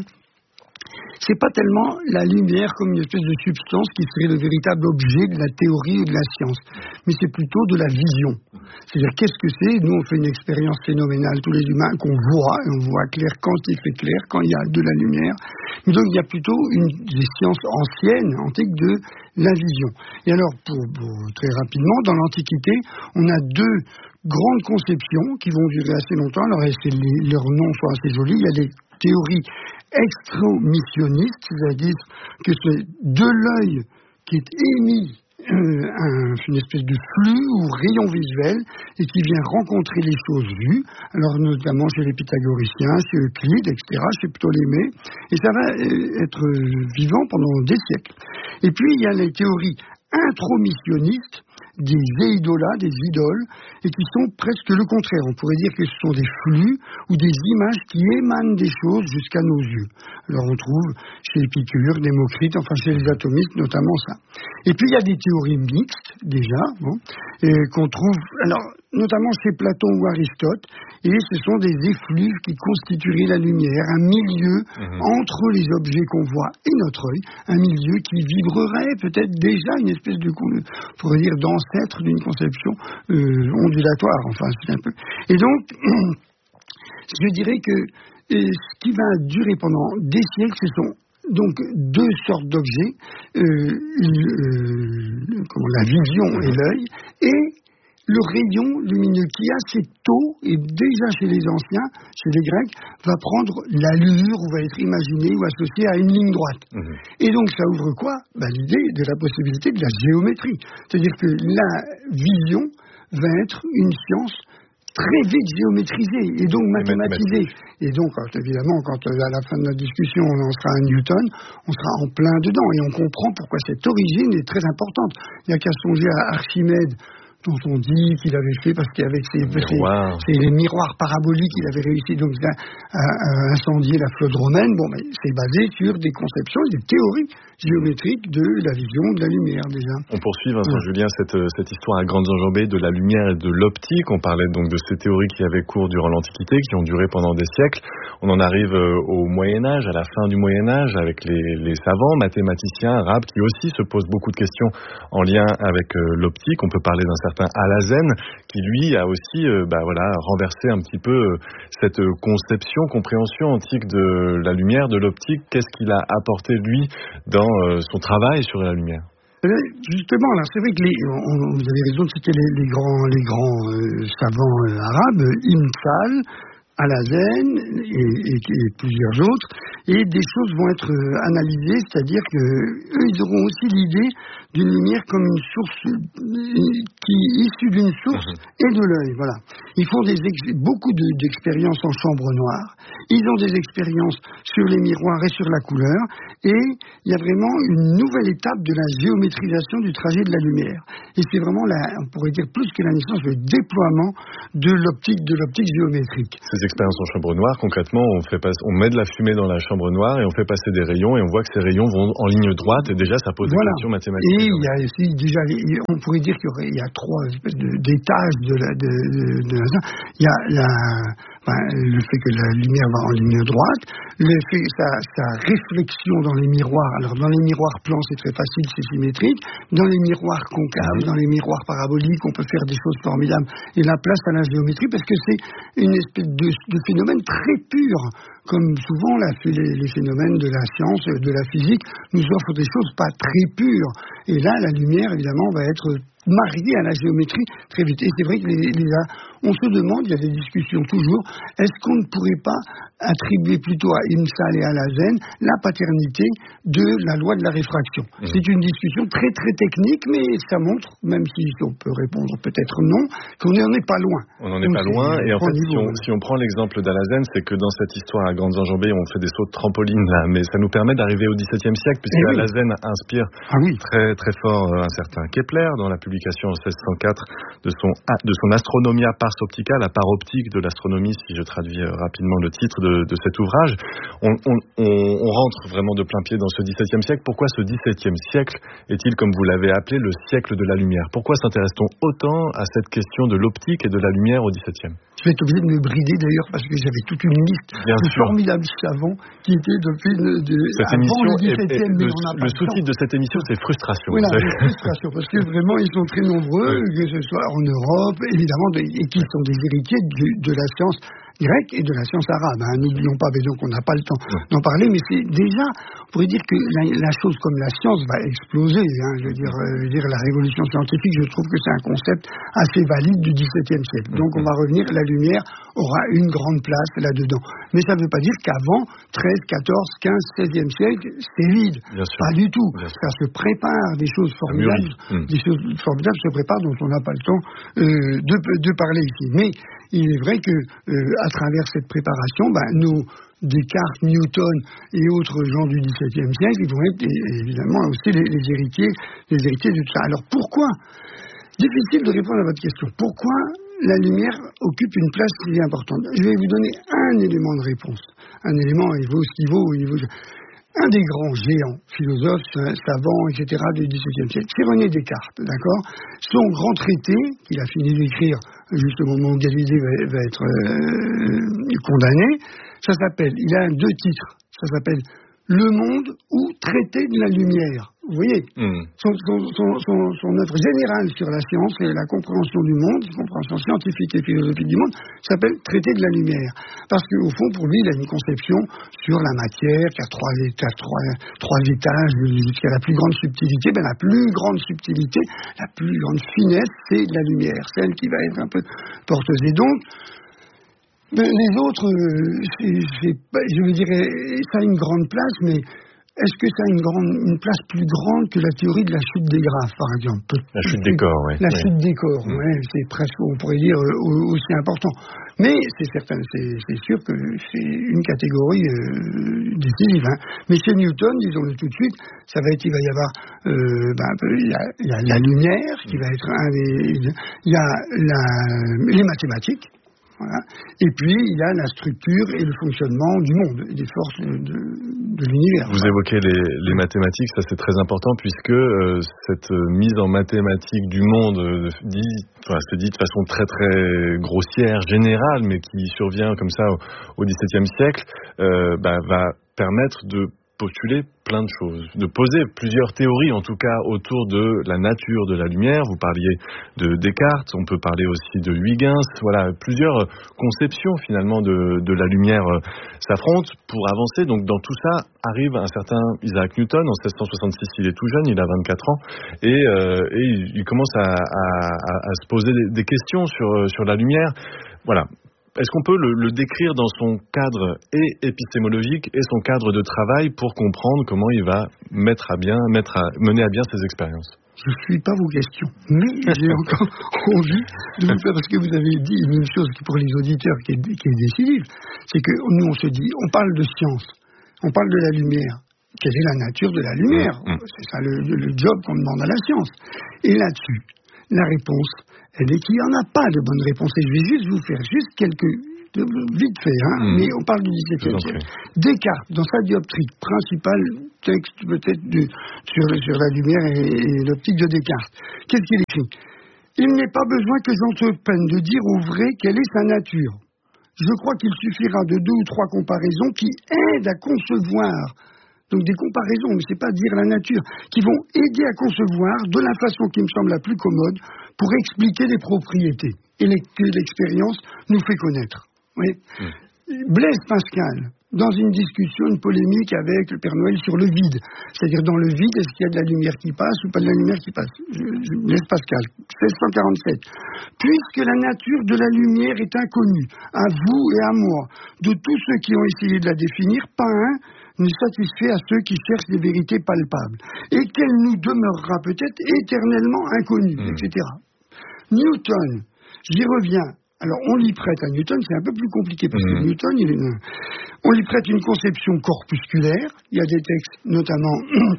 c'est pas tellement la lumière comme une espèce de substance qui serait le véritable objet de la théorie et de la science, mais c'est plutôt de la vision. C'est-à-dire, qu'est-ce que c'est ? Nous, on fait une expérience phénoménale, tous les humains, qu'on voit, et on voit clair quand il fait clair, quand il y a de la lumière. Mais donc, il y a plutôt une des sciences anciennes, antiques, de la vision. Et alors, pour, pour très rapidement, dans l'Antiquité, on a deux grandes conceptions qui vont durer assez longtemps. Alors, les, leurs noms sont assez jolis. Il y a des théories extromissionnistes, c'est-à-dire que c'est de l'œil qui est émis euh, un, une espèce de flux ou rayon visuel et qui vient rencontrer les choses vues, alors notamment chez les pythagoriciens, chez Euclide, et cetera, chez Ptolémée, et ça va être vivant pendant des siècles. Et puis il y a les théories intromissionnistes, des éidolas, des idoles, et qui sont presque le contraire. On pourrait dire que ce sont des flux ou des images qui émanent des choses jusqu'à nos yeux. Alors on trouve chez Épicure, Démocrite, enfin chez les atomistes notamment ça. Et puis il y a des théories mixtes déjà, bon, et qu'on trouve alors notamment chez Platon ou Aristote, et ce sont des effluves qui constitueraient la lumière, un milieu mmh. entre les objets qu'on voit et notre œil, un milieu qui vibrerait peut-être déjà une espèce de, on pourrait dire, d'ancêtre d'une conception euh, ondulatoire, enfin c'est un peu. Et donc, je dirais que euh, ce qui va durer pendant des siècles, ce sont donc deux sortes d'objets, euh, euh, comment, la vision et l'œil, et le rayon lumineux qui assez tôt, et déjà chez les anciens, chez les Grecs, va prendre l'allure ou va être imaginé ou associé à une ligne droite. Mmh. Et donc ça ouvre quoi ? Ben, l'idée de la possibilité de la géométrie. C'est-à-dire que la vision va être une science très vite géométrisée et donc mathématisée. Et donc, évidemment, quand à la fin de notre discussion, on en sera à Newton, on sera en plein dedans et on comprend pourquoi cette origine est très importante. Il n'y a qu'à songer à Archimède, dont on dit qu'il avait fait, parce qu'avec ses, ses, ses les miroirs paraboliques, il avait réussi donc à, à, à incendier la flotte romaine. Bon, mais c'est basé sur des conceptions, des théories géométriques de la vision, de la lumière déjà. On poursuit, Vincent ouais. Julien, cette, cette histoire à grandes enjambées de la lumière et de l'optique. On parlait donc de ces théories qui avaient cours durant l'Antiquité, qui ont duré pendant des siècles. On en arrive au Moyen-Âge, à la fin du Moyen-Âge, avec les, les savants, mathématiciens, arabes, qui aussi se posent beaucoup de questions en lien avec euh, l'optique. On peut parler d'un certain Alhazen, qui lui a aussi euh, bah, voilà, renversé un petit peu euh, cette conception, compréhension antique de la lumière, de l'optique. Qu'est-ce qu'il a apporté lui dans euh, son travail sur la lumière ? Justement, là, c'est vrai que les, on, vous avez raison de citer les, les grands, les grands euh, savants euh, arabes, Ibn Sal, Alhazen et, et, et plusieurs autres, et des choses vont être euh, analysées, c'est-à-dire que eux, ils auront aussi l'idée d'une lumière comme une source euh, qui est issue d'une source mmh. et de l'œil. Voilà. Ils font des ex- beaucoup de, d'expériences en chambre noire. Ils ont des expériences sur les miroirs et sur la couleur, et il y a vraiment une nouvelle étape de la géométrisation du trajet de la lumière. Et c'est vraiment, la, on pourrait dire plus que la naissance, le déploiement de l'optique, de l'optique géométrique. Ces expériences en chambre noire, concrètement, on, fait passe, on met de la fumée dans la chambre noire et on fait passer des rayons, et on voit que ces rayons vont en ligne droite, et déjà ça pose voilà. des questions mathématiques. Et il y a aussi, déjà, on pourrait dire qu'il y, aurait, il y a trois espèces de, d'étages de la, de, de, de la, il y a la, ben, le fait que la lumière va en ligne droite, le fait sa, sa réflexion dans les miroirs. Alors dans les miroirs plans c'est très facile, c'est symétrique. Dans les miroirs concaves, mmh. dans les miroirs paraboliques, on peut faire des choses formidables. Et la place à la géométrie, parce que c'est une espèce de, de phénomène très pur. Comme souvent la, les, les phénomènes de la science, de la physique, nous offrent des choses pas très pures. Et là, la lumière, évidemment, va être mariée à la géométrie très vite. Et c'est vrai que les, les, on se demande, il y a des discussions toujours, est-ce qu'on ne pourrait pas attribuer plutôt à Imsal et à Lassen la paternité de la loi de la réfraction. Mmh. C'est une discussion très très technique, mais ça montre, même si on peut répondre peut-être non, qu'on n'en est pas loin. On n'en est Donc, pas loin, et en fait, si on, si on prend l'exemple d'Alazen, c'est que dans cette histoire à Grandes Enjambées, on fait des sauts de trampoline là, mais ça nous permet d'arriver au dix-septième siècle, puisque oui. Alazen inspire ah, oui. très très fort un certain Kepler dans la publication en seize cent quatre de son, de son Astronomia pars optica, la part optique de l'astronomie, si je traduis rapidement le titre de, de cet ouvrage. On, on, on, on rentre vraiment de plein pied dans ce dix-septième siècle. Pourquoi ce dix-septième siècle est-il, comme vous l'avez appelé, le siècle de la lumière? Pourquoi s'intéresse-t-on autant à cette question de l'optique et de la lumière au dix-septième? Je vais être obligé de me brider d'ailleurs, parce que j'avais toute une liste Bien de sûr. formidables savants qui étaient depuis de, de, cette avant émission le dix-septième. Est, est, le le sous-titre de cette émission, c'est frustration. Oui, c'est frustration, parce que vraiment, ils sont très nombreux, oui. que ce soit en Europe, évidemment, et qui sont des héritiers de, de la science grecque et de la science arabe. Hein. N'oublions pas, mais donc on n'a pas le temps oui. d'en parler, mais c'est déjà, on pourrait dire que la, la chose comme la science va exploser. Hein. Je veux dire, euh, je veux dire, la révolution scientifique, je trouve que c'est un concept assez valide du dix-septième siècle. Donc on va revenir, la lumière aura une grande place là-dedans. Mais ça ne veut pas dire qu'avant treize, quatorze, quinze, seizième siècle, c'est vide. Pas du tout. Ça se prépare, des choses formidables, mmh. des choses formidables se préparent dont on n'a pas le temps euh, de, de parler ici. Mais il est vrai que euh, à travers cette préparation, ben, nos Descartes, Newton et autres gens du dix-septième siècle, ils vont être évidemment aussi les, les héritiers, les héritiers de tout ça. Alors pourquoi? Difficile de répondre à votre question. Pourquoi la lumière occupe une place si importante? Je vais vous donner un élément de réponse. Un élément, il vaut ce qu'il vaut, il vaut... Un des grands géants, philosophes, savants, et cetera du dix-septième siècle, c'est René Descartes, d'accord? Son grand traité, qu'il a fini d'écrire juste au moment où Galilée va, va être euh, condamné, ça s'appelle, il a deux titres, ça s'appelle Le Monde ou Traité de la Lumière. Vous voyez, mmh. son, son, son, son, son œuvre générale sur la science et la compréhension du monde, la compréhension scientifique et philosophique du monde, s'appelle Traité de la Lumière. Parce qu'au fond, pour lui, il a une conception sur la matière qui a trois, étages, trois, trois étages jusqu'à la plus grande subtilité. Ben, la plus grande subtilité, la plus grande finesse, c'est de la lumière, celle qui va être un peu porteuse. Et donc, ben, les autres, c'est, c'est, je veux dire, ça a une grande place, mais est-ce que ça a une, grande, une place plus grande que la théorie de la chute des graphes, par exemple? La chute des corps, oui. La oui. chute des corps, mmh. oui, c'est presque, on pourrait dire, aussi important. Mais c'est certain, c'est, c'est sûr que c'est une catégorie euh, décisive. Hein. Mais chez Newton, disons-le tout de suite, ça va être, il va y avoir, euh, ben, il y a, il y a la lumière qui va être un des, il y a la, les mathématiques. Voilà. Et puis, il y a la structure et le fonctionnement du monde, des forces de, de, de l'univers. Vous évoquez les, les mathématiques, ça c'est très important, puisque euh, cette mise en mathématiques du monde euh, dit, enfin, se dit de façon très très grossière, générale, mais qui survient comme ça au, au dix-septième siècle, euh, bah, va permettre de postuler plein de choses, de poser plusieurs théories en tout cas autour de la nature de la lumière. Vous parliez de Descartes, on peut parler aussi de Huygens, voilà, plusieurs conceptions finalement de, de la lumière euh, s'affrontent pour avancer. Donc dans tout ça arrive un certain Isaac Newton, en seize cent soixante-six il est tout jeune, il a vingt-quatre ans, et, euh, et il commence à, à, à, à se poser des, des questions sur, sur la lumière. Voilà. Est-ce qu'on peut le, le décrire dans son cadre et épistémologique et son cadre de travail pour comprendre comment il va mettre à bien, mettre à, mener à bien ses expériences? Je ne suis pas vos questions, mais j'ai encore envie de vous faire, parce que vous avez dit une chose qui pour les auditeurs qui est, qui est décisive, c'est que nous on se dit, on parle de science, on parle de la lumière. Quelle est la nature de la lumière? mmh. C'est ça le, le job qu'on demande à la science. Et là-dessus, la réponse, elle est qu'il n'y en a pas de bonne réponse. Et je vais juste vous faire juste quelques, vite fait, hein, mmh. mais on parle du dix-septième siècle. Descartes, dans sa dioptrique principale, texte peut-être de, sur, sur la lumière et, et l'optique de Descartes, qu'est-ce qu'il écrit? Il n'est pas besoin que j'entreprenne de dire au vrai quelle est sa nature. Je crois qu'il suffira de deux ou trois comparaisons qui aident à concevoir. Donc des comparaisons, mais c'est pas dire la nature, qui vont aider à concevoir de la façon qui me semble la plus commode pour expliquer les propriétés et les, que l'expérience nous fait connaître. Oui. Mmh. Blaise Pascal, dans une discussion, une polémique avec le Père Noël sur le vide, c'est-à-dire dans le vide, est-ce qu'il y a de la lumière qui passe ou pas de la lumière qui passe? je, je, Blaise Pascal, seize cent quarante-sept. Puisque la nature de la lumière est inconnue, à vous et à moi, de tous ceux qui ont essayé de la définir, pas un ne satisfait à ceux qui cherchent des vérités palpables, et qu'elle nous demeurera peut-être éternellement inconnue, mmh. et cetera. Newton, j'y reviens. Alors, on lui prête à Newton, c'est un peu plus compliqué, parce mmh. que Newton, il est, on lui prête une conception corpusculaire. Il y a des textes, notamment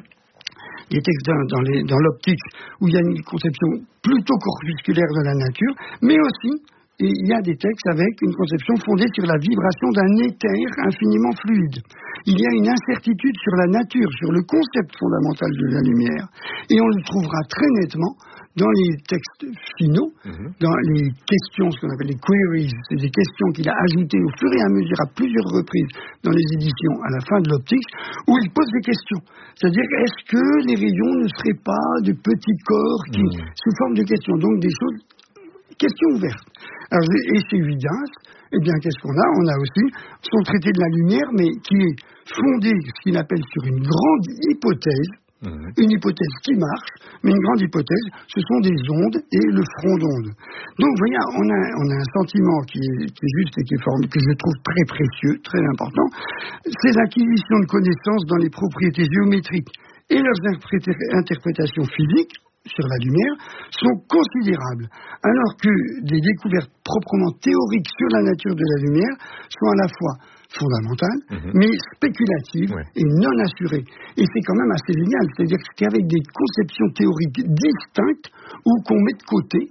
des textes dans, dans, les, dans l'optique, où il y a une conception plutôt corpusculaire de la nature, mais aussi, et il y a des textes avec une conception fondée sur la vibration d'un éther infiniment fluide. Il y a une incertitude sur la nature, sur le concept fondamental de la lumière. Et on le trouvera très nettement dans les textes finaux, mmh. dans les questions, ce qu'on appelle les queries, c'est des questions qu'il a ajoutées au fur et à mesure à plusieurs reprises dans les éditions à la fin de l'optique, où il pose des questions. C'est-à-dire, est-ce que les rayons ne seraient pas de petits corps qui, mmh. sous forme de questions, donc des choses, questions ouvertes. Alors, et chez Huygens, eh bien, qu'est-ce qu'on a? On a aussi son traité de la lumière, mais qui est fondé, ce qu'il appelle sur une grande hypothèse, mmh. une hypothèse qui marche, mais une grande hypothèse, ce sont des ondes et le front d'onde. Donc, vous voyez, on a, on a un sentiment qui est, qui est juste et qui est formé, que je trouve très précieux, très important, c'est l'acquisition de connaissances dans les propriétés géométriques et leurs interprétations physiques sur la lumière sont considérables, alors que des découvertes proprement théoriques sur la nature de la lumière sont à la fois fondamentales, mmh. mais spéculatives ouais. et non assurées. Et c'est quand même assez génial, c'est-à-dire qu'avec des conceptions théoriques distinctes ou qu'on met de côté,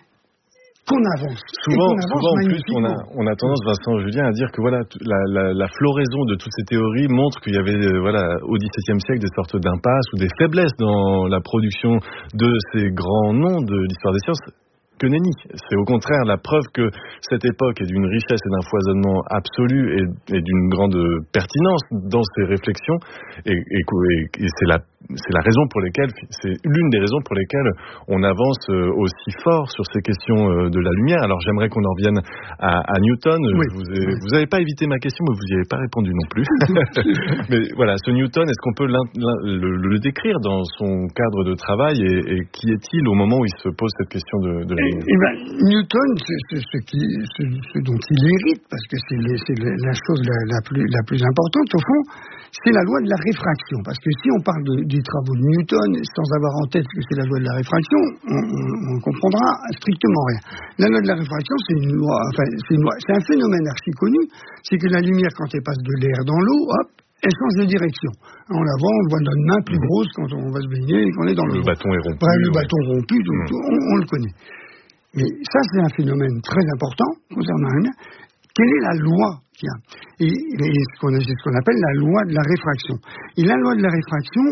qu'on avance. Souvent, qu'on avance souvent en plus, on a, on a tendance, Vincent Julien, à dire que voilà, la, la, la floraison de toutes ces théories montre qu'il y avait, euh, voilà, au dix-septième siècle, des sortes d'impasses ou des faiblesses dans la production de ces grands noms de l'histoire des sciences. Que nenni. C'est au contraire la preuve que cette époque est d'une richesse et d'un foisonnement absolu et, et d'une grande pertinence dans ses réflexions et, et, et c'est la c'est la raison pour laquelle c'est l'une des raisons pour lesquelles on avance aussi fort sur ces questions de la lumière. Alors j'aimerais qu'on en revienne à, à Newton. Oui. Vous n'avez pas évité ma question, mais vous n'y avez pas répondu non plus. Mais voilà, ce Newton, est-ce qu'on peut l'in, l'in, le, le décrire dans son cadre de travail et, et qui est-il au moment où il se pose cette question de, de la lumière? Eh ben, Newton, c'est, c'est ce, qui, ce, ce dont il hérite, parce que c'est, les, c'est la chose la, la, plus, la plus importante, au fond, c'est la loi de la réfraction. Parce que si on parle de, des travaux de Newton, sans avoir en tête que c'est la loi de la réfraction, on ne comprendra strictement rien. La loi de la réfraction, c'est une loi, enfin, c'est, une loi, c'est un phénomène archi connu, c'est que la lumière, quand elle passe de l'air dans l'eau, hop, elle change de direction. On la voit, on voit notre main plus grosse quand on va se baigner et qu'on est dans l'eau. Le bâton est rompu. Bref, le ouais. bâton rompu, tout, mmh. tout, on, on le connaît. Mais ça, c'est un phénomène très important concernant la lumière. Quelle est la loi qu'il y a? Et, et ce qu'on, c'est ce qu'on appelle la loi de la réfraction. Et la loi de la réfraction,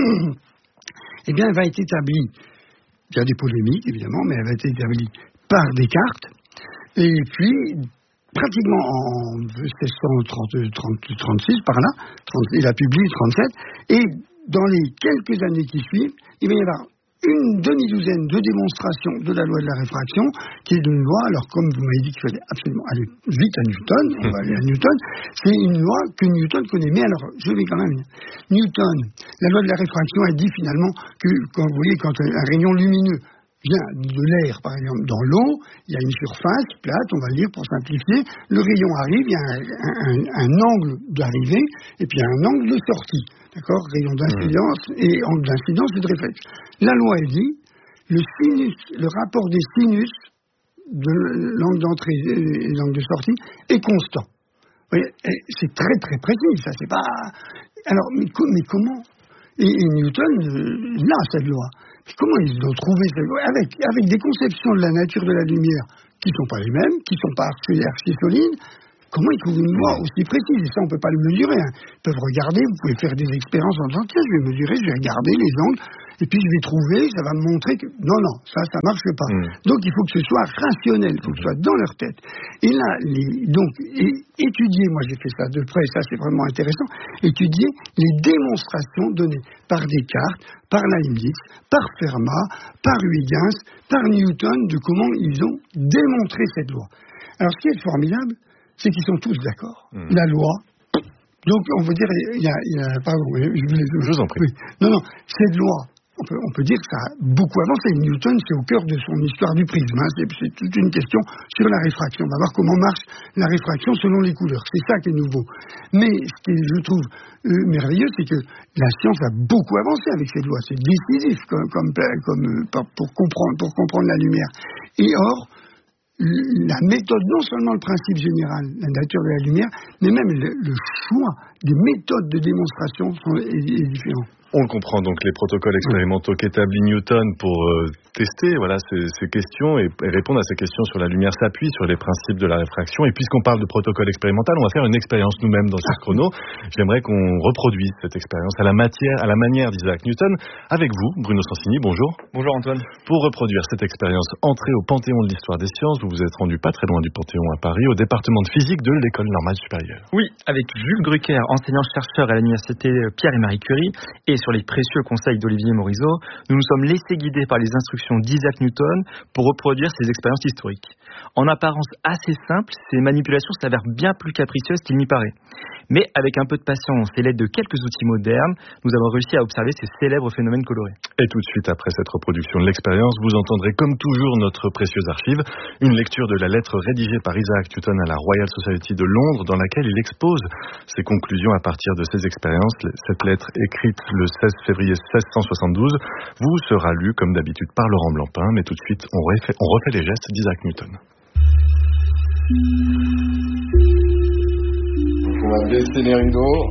eh bien, elle va être établie, il y a des polémiques, évidemment, mais elle va être établie par Descartes. Et puis, pratiquement en seize cent trente-six, par là, il a publié trente-sept, et dans les quelques années qui suivent, il va y avoir une demi-douzaine de démonstrations de la loi de la réfraction, qui est une loi, alors comme vous m'avez dit qu'il fallait absolument aller vite à Newton, on va aller à Newton, c'est une loi que Newton connaît. Mais alors, je vais quand même... Newton, la loi de la réfraction, elle dit finalement que, quand vous voyez, quand un rayon lumineux vient de l'air, par exemple, dans l'eau, il y a une surface plate, on va le dire pour simplifier, le rayon arrive, il y a un, un, un angle d'arrivée, et puis il y a un angle de sortie, d'accord, rayon d'incidence mmh. et angle d'incidence et de réflexe. La loi, elle dit, le sinus, le rapport des sinus de l'angle d'entrée et l'angle de sortie est constant. Vous voyez, c'est très très précis, ça, c'est pas... Alors, mais, mais comment et, et Newton, euh, là, cette loi. Puis comment ils ont trouvé cette loi avec, avec des conceptions de la nature de la lumière qui ne sont pas les mêmes, qui ne sont pas archi, archi solides. Comment ils trouvent une loi aussi précise? Et ça, on ne peut pas le mesurer. Hein. Ils peuvent regarder, vous pouvez faire des expériences en disant, tiens, je vais mesurer, je vais regarder les angles, et puis je vais trouver, ça va me montrer que... Non, non, ça, ça ne marche pas. Mmh. Donc, il faut que ce soit rationnel, il faut que ce soit dans leur tête. Et là, les, donc, et, étudier, moi j'ai fait ça de près, ça c'est vraiment intéressant, étudier les démonstrations données par Descartes, par Leibniz, par Fermat, par Huygens, par Newton, de comment ils ont démontré cette loi. Alors, ce qui est formidable, c'est qu'ils sont tous d'accord. Mmh. La loi, donc on veut dire, il y a, il y a pardon, je, je, je vous en prie. Oui, non, non, cette loi, on peut, on peut dire que ça a beaucoup avancé. Newton, c'est au cœur de son histoire du prisme. Hein. C'est, c'est toute une question sur la réfraction. On va voir comment marche la réfraction selon les couleurs. C'est ça qui est nouveau. Mais ce que je trouve euh, merveilleux, c'est que la science a beaucoup avancé avec cette loi. C'est décisif comme, comme, comme, euh, pour, comprendre, pour comprendre la lumière. Et or, la méthode, non seulement le principe général, la nature de la lumière, mais même le, le choix des méthodes de démonstration sont, est, est différent. On le comprend, donc les protocoles expérimentaux qu'établit Newton pour euh, tester voilà, ces, ces questions et, et répondre à ces questions sur la lumière s'appuient sur les principes de la réfraction. Et puisqu'on parle de protocole expérimental, on va faire une expérience nous-mêmes dans cette chrono. J'aimerais qu'on reproduise cette expérience à la, matière, à la manière d'Isaac Newton. Avec vous, Bruno Sansini, bonjour. Bonjour Antoine. Pour reproduire cette expérience, entrée au Panthéon de l'histoire des sciences, vous vous êtes rendu pas très loin du Panthéon à Paris, au département de physique de l'École normale supérieure. Oui, avec Jules Drucker, enseignant-chercheur à l'université Pierre et Marie Curie, et sur les précieux conseils d'Olivier Morisot, nous nous sommes laissés guider par les instructions d'Isaac Newton pour reproduire ces expériences historiques. En apparence assez simples, ces manipulations s'avèrent bien plus capricieuses qu'il n'y paraît. Mais avec un peu de patience et l'aide de quelques outils modernes, nous avons réussi à observer ces célèbres phénomènes colorés. Et tout de suite après cette reproduction de l'expérience, vous entendrez comme toujours notre précieuse archive, une lecture de la lettre rédigée par Isaac Newton à la Royal Society de Londres, dans laquelle il expose ses conclusions à partir de ses expériences. Cette lettre, écrite le seize février seize cent soixante-douze, vous sera lue comme d'habitude par Laurent Blampin, mais tout de suite on refait, on refait les gestes d'Isaac Newton. On va baisser les rideaux.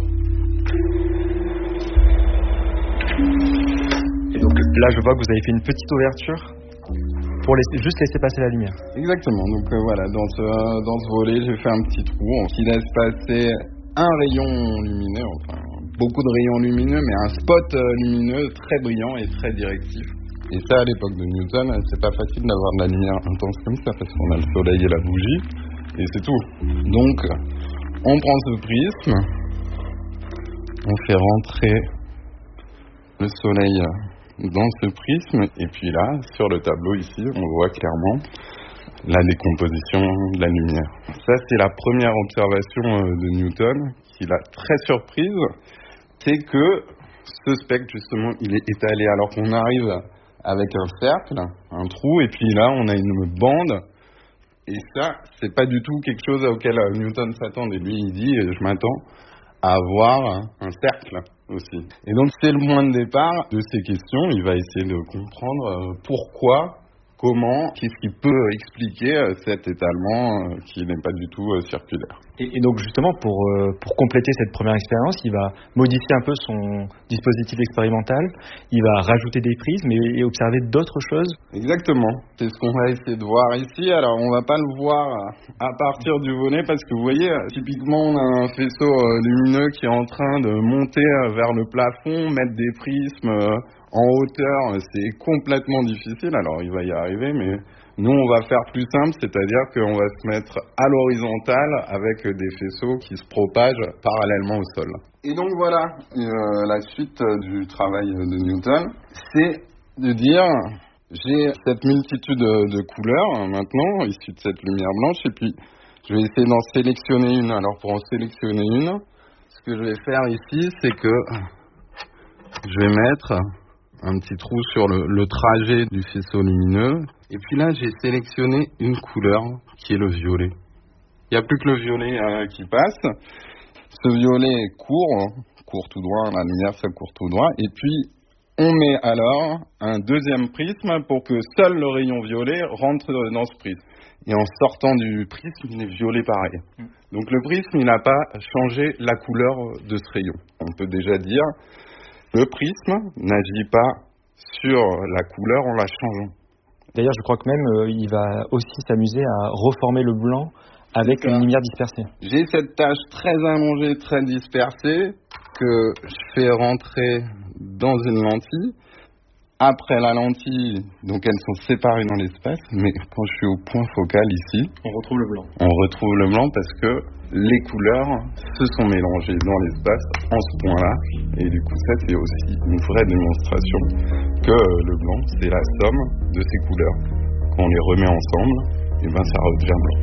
Et donc là, je vois que vous avez fait une petite ouverture pour laisser, juste laisser passer la lumière. Exactement. Donc euh, voilà, dans ce, dans ce volet, j'ai fait un petit trou qui laisse passer un rayon lumineux, enfin beaucoup de rayons lumineux, mais un spot lumineux très brillant et très directif. Et ça, à l'époque de Newton, c'est pas facile d'avoir de la lumière intense comme ça, parce qu'on a le soleil et la bougie, et c'est tout. Donc, on prend ce prisme, on fait rentrer le soleil dans ce prisme, et puis là, sur le tableau ici, on voit clairement la décomposition de la lumière. Ça, c'est la première observation de Newton, qui l'a très surprise, c'est que ce spectre, justement, il est étalé, alors qu'on arrive avec un cercle, un trou, et puis là, on a une bande. Et ça, c'est pas du tout quelque chose auquel Newton s'attend. Et lui, il dit, je m'attends à avoir un cercle aussi. Et donc, c'est le point de départ de ces questions. Il va essayer de comprendre pourquoi, comment, qu'est-ce qui peut expliquer cet étalement qui n'est pas du tout circulaire. Et, et donc justement, pour, euh, pour compléter cette première expérience, il va modifier un peu son dispositif expérimental, il va rajouter des prismes et, et observer d'autres choses. Exactement, c'est ce qu'on va essayer de voir ici. Alors on va pas le voir à partir du volet parce que vous voyez, typiquement on a un faisceau lumineux qui est en train de monter vers le plafond, mettre des prismes en hauteur, c'est complètement difficile. Alors il va y arriver, mais nous on va faire plus simple, c'est-à-dire qu'on va se mettre à l'horizontale avec des faisceaux qui se propagent parallèlement au sol. Et donc voilà, euh, la suite du travail de Newton, c'est de dire, j'ai cette multitude de couleurs maintenant, issues de cette lumière blanche, et puis je vais essayer d'en sélectionner une. Alors pour en sélectionner une, ce que je vais faire ici, c'est que je vais mettre un petit trou sur le, le trajet du faisceau lumineux. Et puis là, j'ai sélectionné une couleur qui est le violet. Il n'y a plus que le violet euh, qui passe. Ce violet court, court tout droit, la lumière ça court tout droit. Et puis, on met alors un deuxième prisme pour que seul le rayon violet rentre dans ce prisme. Et en sortant du prisme, il est violet pareil. Donc le prisme, il n'a pas changé la couleur de ce rayon. On peut déjà dire, le prisme n'agit pas sur la couleur en la changeant. D'ailleurs, je crois que même euh, il va aussi s'amuser à reformer le blanc avec une lumière dispersée. J'ai cette tache très allongée, très dispersée, que je fais rentrer dans une lentille. Après la lentille, donc elles sont séparées dans l'espace, mais quand je suis au point focal ici, on retrouve le blanc. On retrouve le blanc parce que les couleurs se sont mélangées dans l'espace en ce point-là. Et du coup, ça, c'est aussi une vraie démonstration que le blanc, c'est la somme de ces couleurs. Quand on les remet ensemble, et ben ça redevient blanc.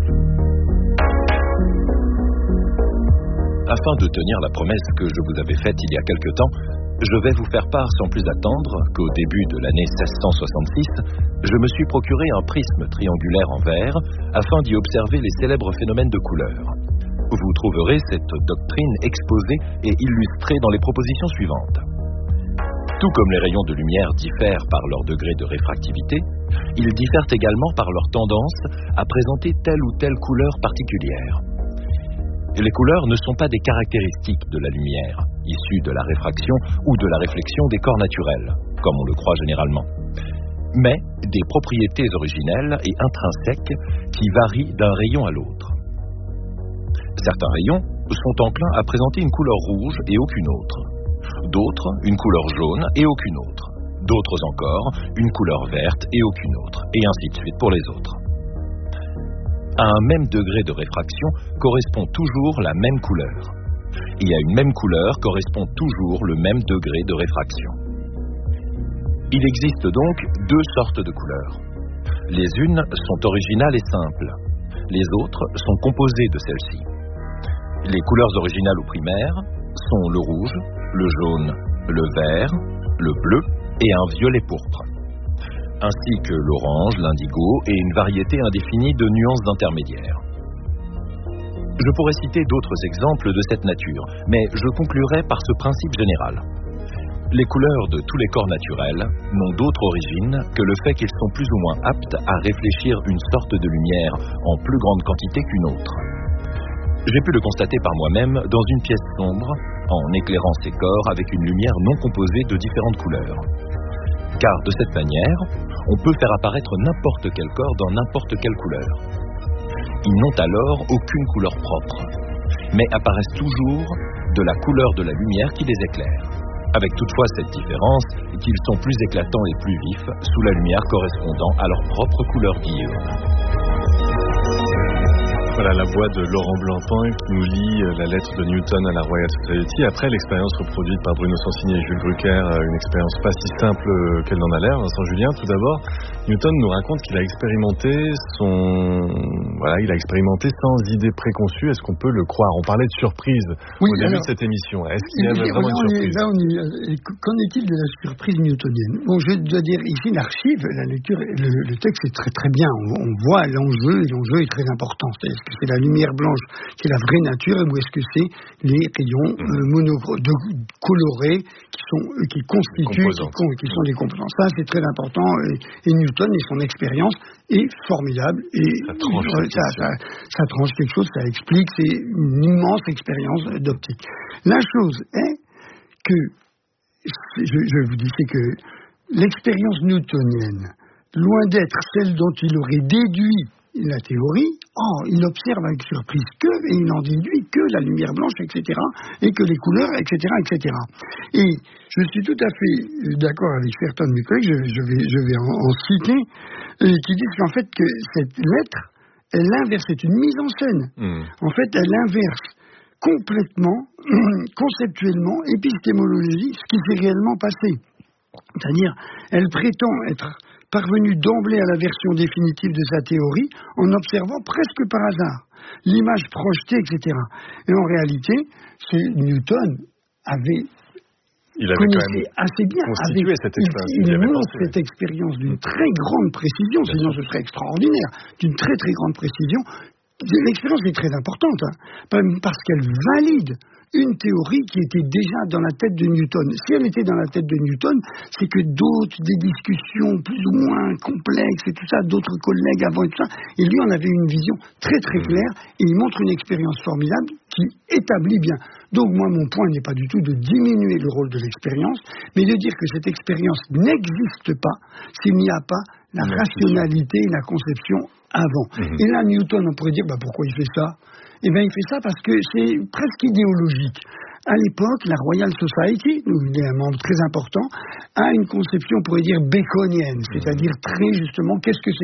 Afin de tenir la promesse que je vous avais faite il y a quelque temps, je vais vous faire part sans plus attendre qu'au début de l'année seize cent soixante-six, je me suis procuré un prisme triangulaire en verre afin d'y observer les célèbres phénomènes de couleur. Vous trouverez cette doctrine exposée et illustrée dans les propositions suivantes. Tout comme les rayons de lumière diffèrent par leur degré de réfractivité, ils diffèrent également par leur tendance à présenter telle ou telle couleur particulière. Les couleurs ne sont pas des caractéristiques de la lumière, issues de la réfraction ou de la réflexion des corps naturels, comme on le croit généralement, mais des propriétés originelles et intrinsèques qui varient d'un rayon à l'autre. Certains rayons sont enclins à présenter une couleur rouge et aucune autre, d'autres une couleur jaune et aucune autre, d'autres encore une couleur verte et aucune autre, et ainsi de suite pour les autres. À un même degré de réfraction correspond toujours la même couleur. Et à une même couleur correspond toujours le même degré de réfraction. Il existe donc deux sortes de couleurs. Les unes sont originales et simples. Les autres sont composées de celles-ci. Les couleurs originales ou primaires sont le rouge, le jaune, le vert, le bleu et un violet pourpre, ainsi que l'orange, l'indigo et une variété indéfinie de nuances intermédiaires. Je pourrais citer d'autres exemples de cette nature, mais je conclurai par ce principe général. Les couleurs de tous les corps naturels n'ont d'autre origine que le fait qu'ils sont plus ou moins aptes à réfléchir une sorte de lumière en plus grande quantité qu'une autre. J'ai pu le constater par moi-même dans une pièce sombre, en éclairant ces corps avec une lumière non composée de différentes couleurs. Car de cette manière, on peut faire apparaître n'importe quel corps dans n'importe quelle couleur. Ils n'ont alors aucune couleur propre, mais apparaissent toujours de la couleur de la lumière qui les éclaire, avec toutefois cette différence qu'ils sont plus éclatants et plus vifs sous la lumière correspondant à leur propre couleur diurne. Voilà la voix de Laurent Blampin qui nous lit la lettre de Newton à la Royal Society. Après l'expérience reproduite par Bruno Sansini et Jules Drucker, une expérience pas si simple qu'elle n'en a l'air. Vincent Julien, tout d'abord, Newton nous raconte qu'il a expérimenté son, voilà, il a expérimenté sans idée préconçue. Est-ce qu'on peut le croire? On parlait de surprise oui, au début alors, de cette émission. Est-ce qu'il y a est, vraiment une surprise? Là, on est, qu'en est-il de la surprise newtonienne? Bon, je dois dire ici l'archive, la lecture, le, le texte est très très bien. On, on voit l'enjeu, et l'enjeu est très important. C'est est-ce que c'est la lumière blanche qui est la vraie nature, ou est-ce que c'est les rayons euh, mono, de, colorés qui sont euh, qui constituent, qui, qui sont des composants. Ça, c'est très important. Et, et Newton et son expérience est formidable. Et ça tranche, euh, ça, ça, ça tranche quelque chose, ça explique. C'est une immense expérience d'optique. La chose est que, je, je vous dis, c'est que l'expérience newtonienne, loin d'être celle dont il aurait déduit la théorie, oh, il observe avec surprise que, et il n'en déduit que la lumière blanche, et cetera, et que les couleurs, et cetera, et cetera. Et je suis tout à fait d'accord avec certains de mes collègues, je, je vais, je vais en, en citer, et qui disent qu'en fait, que cette lettre, elle inverse, c'est une mise en scène. Mmh. En fait, elle inverse complètement, conceptuellement, épistémologie, ce qui s'est réellement passé. C'est-à-dire, elle prétend être parvenu d'emblée à la version définitive de sa théorie en observant presque par hasard l'image projetée, et cetera. Et en réalité, c'est Newton avait il avait connaissait assez bien. Constitué avec, cette expérience. Il, il, il montre cette expérience d'une très grande précision, bien sinon sûr. Ce serait extraordinaire, d'une très très grande précision. L'expérience est très importante, hein, parce qu'elle valide une théorie qui était déjà dans la tête de Newton. Si elle était dans la tête de Newton, c'est que d'autres, des discussions plus ou moins complexes et tout ça, d'autres collègues avant et tout ça, et lui en avait une vision très très claire, et il montre une expérience formidable qui établit bien. Donc moi, mon point n'est pas du tout de diminuer le rôle de l'expérience, mais de dire que cette expérience n'existe pas s'il n'y a pas la mmh, rationalité et la conception avant. Mmh. Et là, Newton, on pourrait dire, bah, pourquoi il fait ça ? Eh bien, il fait ça parce que c'est presque idéologique. À l'époque, la Royal Society, il est un membre très important, a une conception, on pourrait dire, baconienne, c'est-à-dire très justement, qu'est-ce que c'est